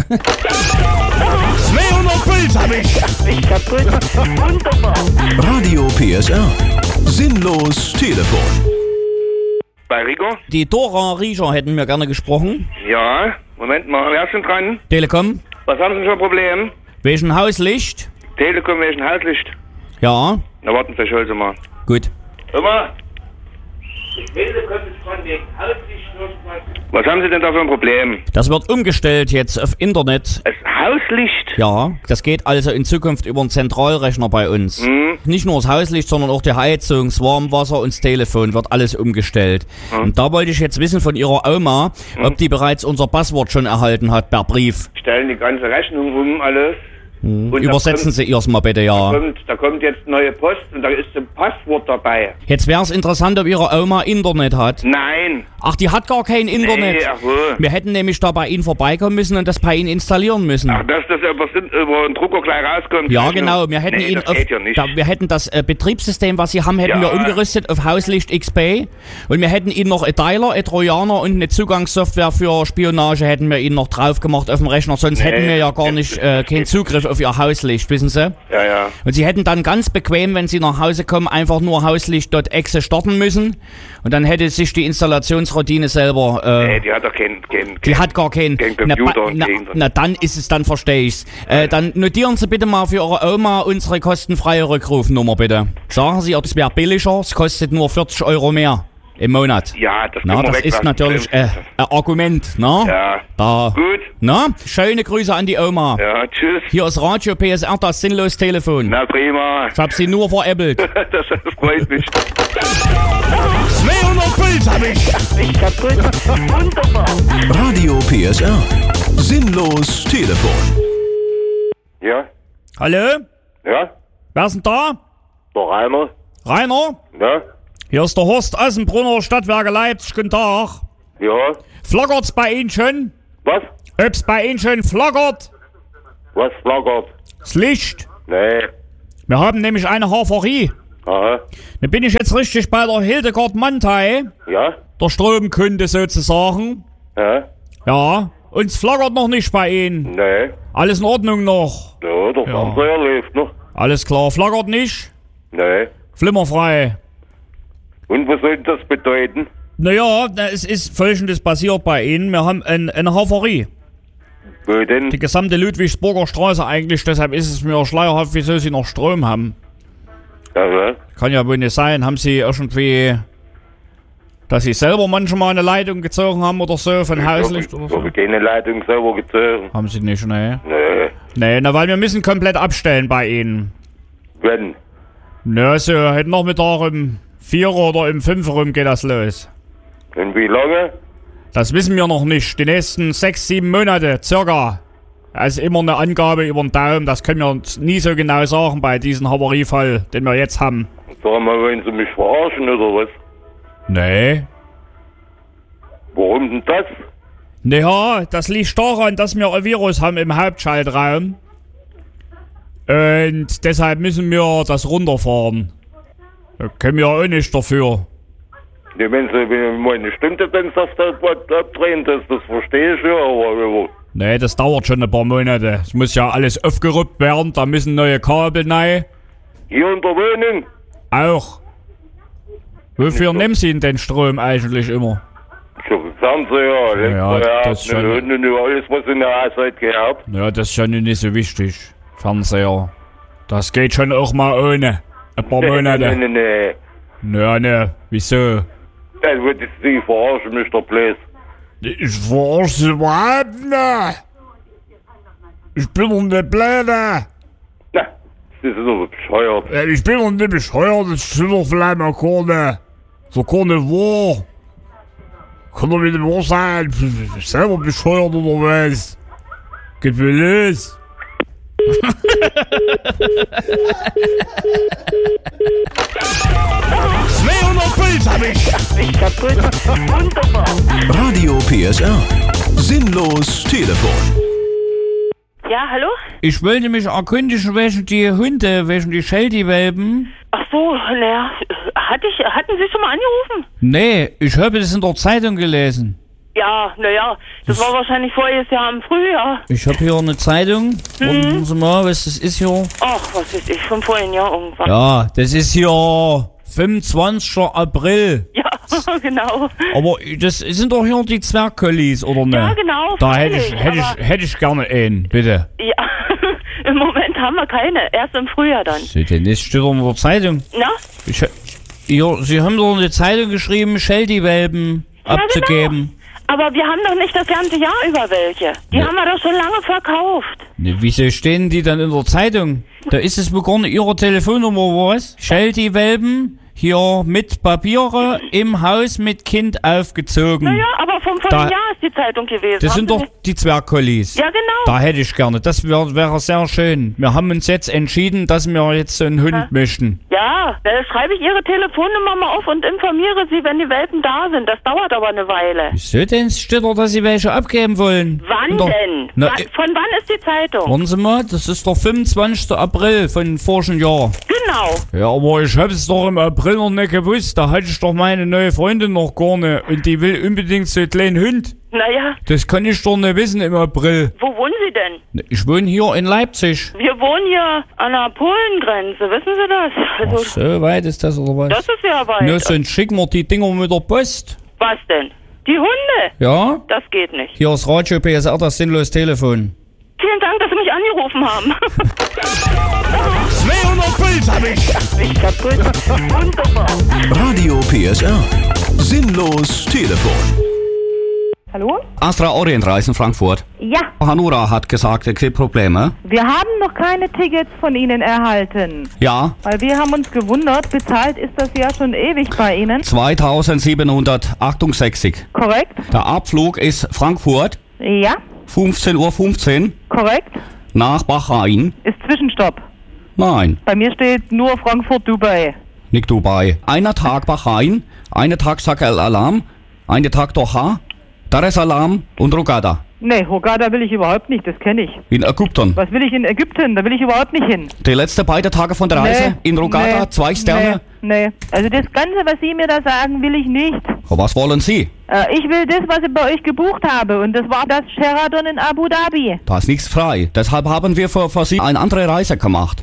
zweihundert Puls hab ich. Ich kaputt. Wunderbar. Radio P S R. Sinnlos Telefon. Bei Rico? Die Dora Rieger hätten wir gerne gesprochen. Ja, Moment mal, wer ist denn dran? Telekom. Was haben Sie für ein Problem? Wegen Hauslicht. Telekom wegen Hauslicht. Ja, Na warten Sie, ich hol Sie mal. gut. Hör mal. Ich will, du kommst von wegen Hauslicht irgendwas. Was haben Sie denn da für ein Problem? Das wird umgestellt jetzt auf Internet. Das Hauslicht? Ja, das geht also in Zukunft über einen Zentralrechner bei uns. Mhm. Nicht nur das Hauslicht, sondern auch die Heizung, das Warmwasser und das Telefon wird alles umgestellt. Mhm. Und da wollte ich jetzt wissen von Ihrer Oma, Mhm. ob die bereits unser Passwort schon erhalten hat per Brief. Stellen die ganze Rechnung um, alles. Hm. Und da Übersetzen kommt- Sie ihrs mal bitte, ja. Da kommt, da kommt jetzt neue Post und da ist ein Passwort dabei. Jetzt wäre es interessant, ob Ihre Oma Internet hat. Nein. Ach, die hat gar kein Internet. Nee, ach so. Wir hätten nämlich da bei Ihnen vorbeikommen müssen und das bei Ihnen installieren müssen. Ach, das ist das über, über den Drucker gleich rauskommt. Ja, genau. Wir hätten nee, ihn das auf, geht ja nicht. da, wir hätten das äh, Betriebssystem, was Sie haben, hätten Ja. wir umgerüstet auf Hauslicht X P und wir hätten Ihnen noch ein Dialer, ein Trojaner und eine Zugangssoftware für Spionage hätten wir Ihnen noch drauf gemacht auf dem Rechner. Sonst Nee. hätten wir ja gar nicht äh, keinen Zugriff auf Ihr Hauslicht, wissen Sie? Ja, ja. Und Sie hätten dann ganz bequem, wenn Sie nach Hause kommen, einfach nur hauslicht.exe starten müssen und dann hätte sich die Installationsroutine selber... Äh, Nee, die hat doch keinen kein, Die hat gar keinen. kein Na, Computer. ba- na, kein- na, dann ist es, dann verstehe ich's. Äh, dann notieren Sie bitte mal für Ihre Oma unsere kostenfreie Rückrufnummer, bitte. Sagen Sie, es wäre billiger, es kostet nur vierzig Euro mehr im Monat. Ja, das Na, können wir das ist weglassen. natürlich äh, ein Argument, ne? Ja. Da. Gut. Na, schöne Grüße an die Oma. Ja, tschüss. Hier ist Radio P S R, das sinnlos Telefon. Na prima. Ich hab Sie nur veräppelt. das, das freut mich. zweihundert Puls hab ich. Ich kaputt. Wunderbar. Radio P S R. Sinnlos Telefon. Ja? Hallo? Ja? Wer ist denn da? Der Rainer? Rainer? Ja? Hier ist der Horst Assenbrunner, Stadtwerke Leipzig. Guten Tag. Ja? Flackert's bei Ihnen schon? Was? Ob's bei Ihnen schon flackert? Was flackert? Das Licht. Nee. Wir haben nämlich eine Haferie. Aha. Da bin ich jetzt richtig bei der Hildegard Mantei, Ja? der Stromkunde sozusagen. Ja? Ja, uns flackert noch nicht bei Ihnen. Nee. Alles in Ordnung noch. Ja, der Fernseher läuft noch. Alles klar, flackert nicht. Nee. Flimmerfrei. Und was soll das bedeuten? Naja, na, es ist Folgendes passiert bei Ihnen. Wir haben ein, eine Haferie. Wo denn? Die gesamte Ludwigsburger Straße eigentlich, deshalb ist es mir schleierhaft, wieso Sie noch Strom haben. Ja, Kann ja wohl nicht sein. Haben Sie irgendwie, dass Sie selber manchmal eine Leitung gezogen haben oder so, von Hauslicht oder Ich so? habe keine Leitung selber gezogen. Haben Sie nicht, ne? Nee. Nee, na, weil wir müssen komplett abstellen bei Ihnen. Wenn? Na, so, heute Nachmittag um vier oder um fünf rum geht das los. Und wie lange? Das wissen wir noch nicht. Die nächsten sechs, sieben Monate, circa. Das ist immer eine Angabe über den Daumen. Das können wir uns nie so genau sagen bei diesem Havariefall, den wir jetzt haben. Sag mal, wollen Sie mich verarschen oder was? Nee. Warum denn das? Naja, das liegt daran, dass wir ein Virus haben im Hauptschaltraum. Und deshalb müssen wir das runterfahren. Da können wir auch nicht dafür. Ja, wenn Sie wenn Sie mal eine Stunde dann das abdrehen, das, das verstehe ich ja, aber, aber Nee, das dauert schon ein paar Monate. Es muss ja alles aufgeruppt werden, da müssen neue Kabel rein. hier in der Wohnung? Auch. Wofür nehmen Sie denn den Strom eigentlich immer? Ich habe Fernseher, Ja, Elektroherd, das schon. und, und, und alles, was in der Haushalt gehabt. Ja, das ist ja nun nicht so wichtig. Fernseher. Das geht schon auch mal ohne. Ein paar Monate. Nee, nee, nee. Ja, ne, wieso? Dann würde ich Sie verarschen, Mister Blaze. Ich verarsche überhaupt nicht. Ich bin doch nicht blöde. Na, das ist doch bescheuert. Ja, ich bin doch nicht bescheuert, das stimmt doch vielleicht mal gar nicht. So gar nicht wahr. Kann doch nicht wahr sein. Ich bin selber bescheuert oder was? Geht mir los. zweihundert Puls hab ich. Ich kaputt. Wunderbar. Radio P S R. Sinnlos Telefon. Ja, hallo? Ich wollte mich erkundigen, wegen die Hunde, wegen die Sheltie-Welpen. Ach so, naja, hatte ich, hatten Sie schon mal angerufen? Nee, ich habe das in der Zeitung gelesen. Ja, naja, das war wahrscheinlich voriges Jahr im Frühjahr. Ich habe hier eine Zeitung. Warten Sie mal, was das ist hier. Ach, was weiß ich, vom vorigen Jahr irgendwann. Ja, das ist hier fünfundzwanzigster April. Ja, genau. Aber das sind doch hier die Zwergkollis, oder ne? Ja, genau, Da hätte ich, freilich, hätte ich, aber- hätte ich gerne einen, bitte. Ja, im Moment haben wir keine, erst im Frühjahr dann. Sie, denn das steht doch in der Zeitung. Na? Ich, hier, Sie haben doch in der Zeitung geschrieben, Sheltie-Welpen abzugeben. Aber wir haben doch nicht das ganze Jahr über welche. Die Nee. haben wir doch schon lange verkauft. Ne, wieso stehen die dann in der Zeitung? Da ist es wohl gar nicht Ihre Telefonnummer, was? Sheltie-Welpen, hier mit Papiere im Haus mit Kind aufgezogen. Naja, aber vom vorigen Da- Jahr ist die Zeitung gewesen. Das Haben sind Sie doch nicht- die Zwergkollis. Ja, genau. Da hätte ich gerne. Das wäre wär sehr schön. Wir haben uns jetzt entschieden, dass wir jetzt so einen Hund Ja. möchten. Ja, da schreibe ich Ihre Telefonnummer mal auf und informiere Sie, wenn die Welpen da sind. Das dauert aber eine Weile. Wieso denn? Es steht doch, dass Sie welche abgeben wollen. Wann Doch- denn? Na, Wa- äh, Von wann ist die Zeitung? Warten Sie mal, das ist der fünfundzwanzigster April von vorigen Jahr. Genau. Ja, aber ich hab's doch im April noch nicht gewusst. Da hatte ich doch meine neue Freundin noch gar nicht. Und die will unbedingt so einen kleinen Hund. Naja, Das kann ich doch nicht wissen im April. wo wohnen Sie denn? Ich wohne hier in Leipzig. Wir wohnen hier an der Polengrenze, wissen Sie das? Ach, Also, so weit ist das oder was? das ist ja weit. Nur sonst schicken wir die Dinger mit der Post. Was denn? Die Hunde? Ja? Das geht nicht. Hier ist Radio P S R, das sinnlos Telefon. Vielen Dank, dass Sie mich angerufen haben. zweihundert Puls hab ich. Ich kaputt. Wunderbar. Radio P S R. Sinnlos Telefon. Hallo? Astra Orient Reisen Frankfurt. Ja, Hanura hat gesagt, es gibt Probleme. wir haben noch keine Tickets von Ihnen erhalten. Ja, Weil wir haben uns gewundert, bezahlt ist das ja schon ewig bei Ihnen. zweitausendsiebenhundertachtundsechzig. Korrekt? Der Abflug ist Frankfurt, Ja, fünfzehn Uhr fünfzehn korrekt. nach Bahrain. Ist Zwischenstopp. Nein, Bei mir steht nur Frankfurt, Dubai. nicht Dubai. Einer Tag Bahrain, einer Tag Shah al-Alam, einer Tag Doha, Dar es Salaam und Hurghada. Nee, Hurghada will ich überhaupt nicht, das kenne ich. In Ägypten. Was will ich in Ägypten? Da will ich überhaupt nicht hin. Die letzten beiden Tage von der Reise in Hurghada, nee, zwei Sterne. Nee, nee. Also das Ganze, was Sie mir da sagen, will ich nicht. Was wollen Sie? Äh, ich will das, was ich bei euch gebucht habe. Und das war das Sheraton in Abu Dhabi. Da ist nichts frei. Deshalb haben wir für, für Sie eine andere Reise gemacht.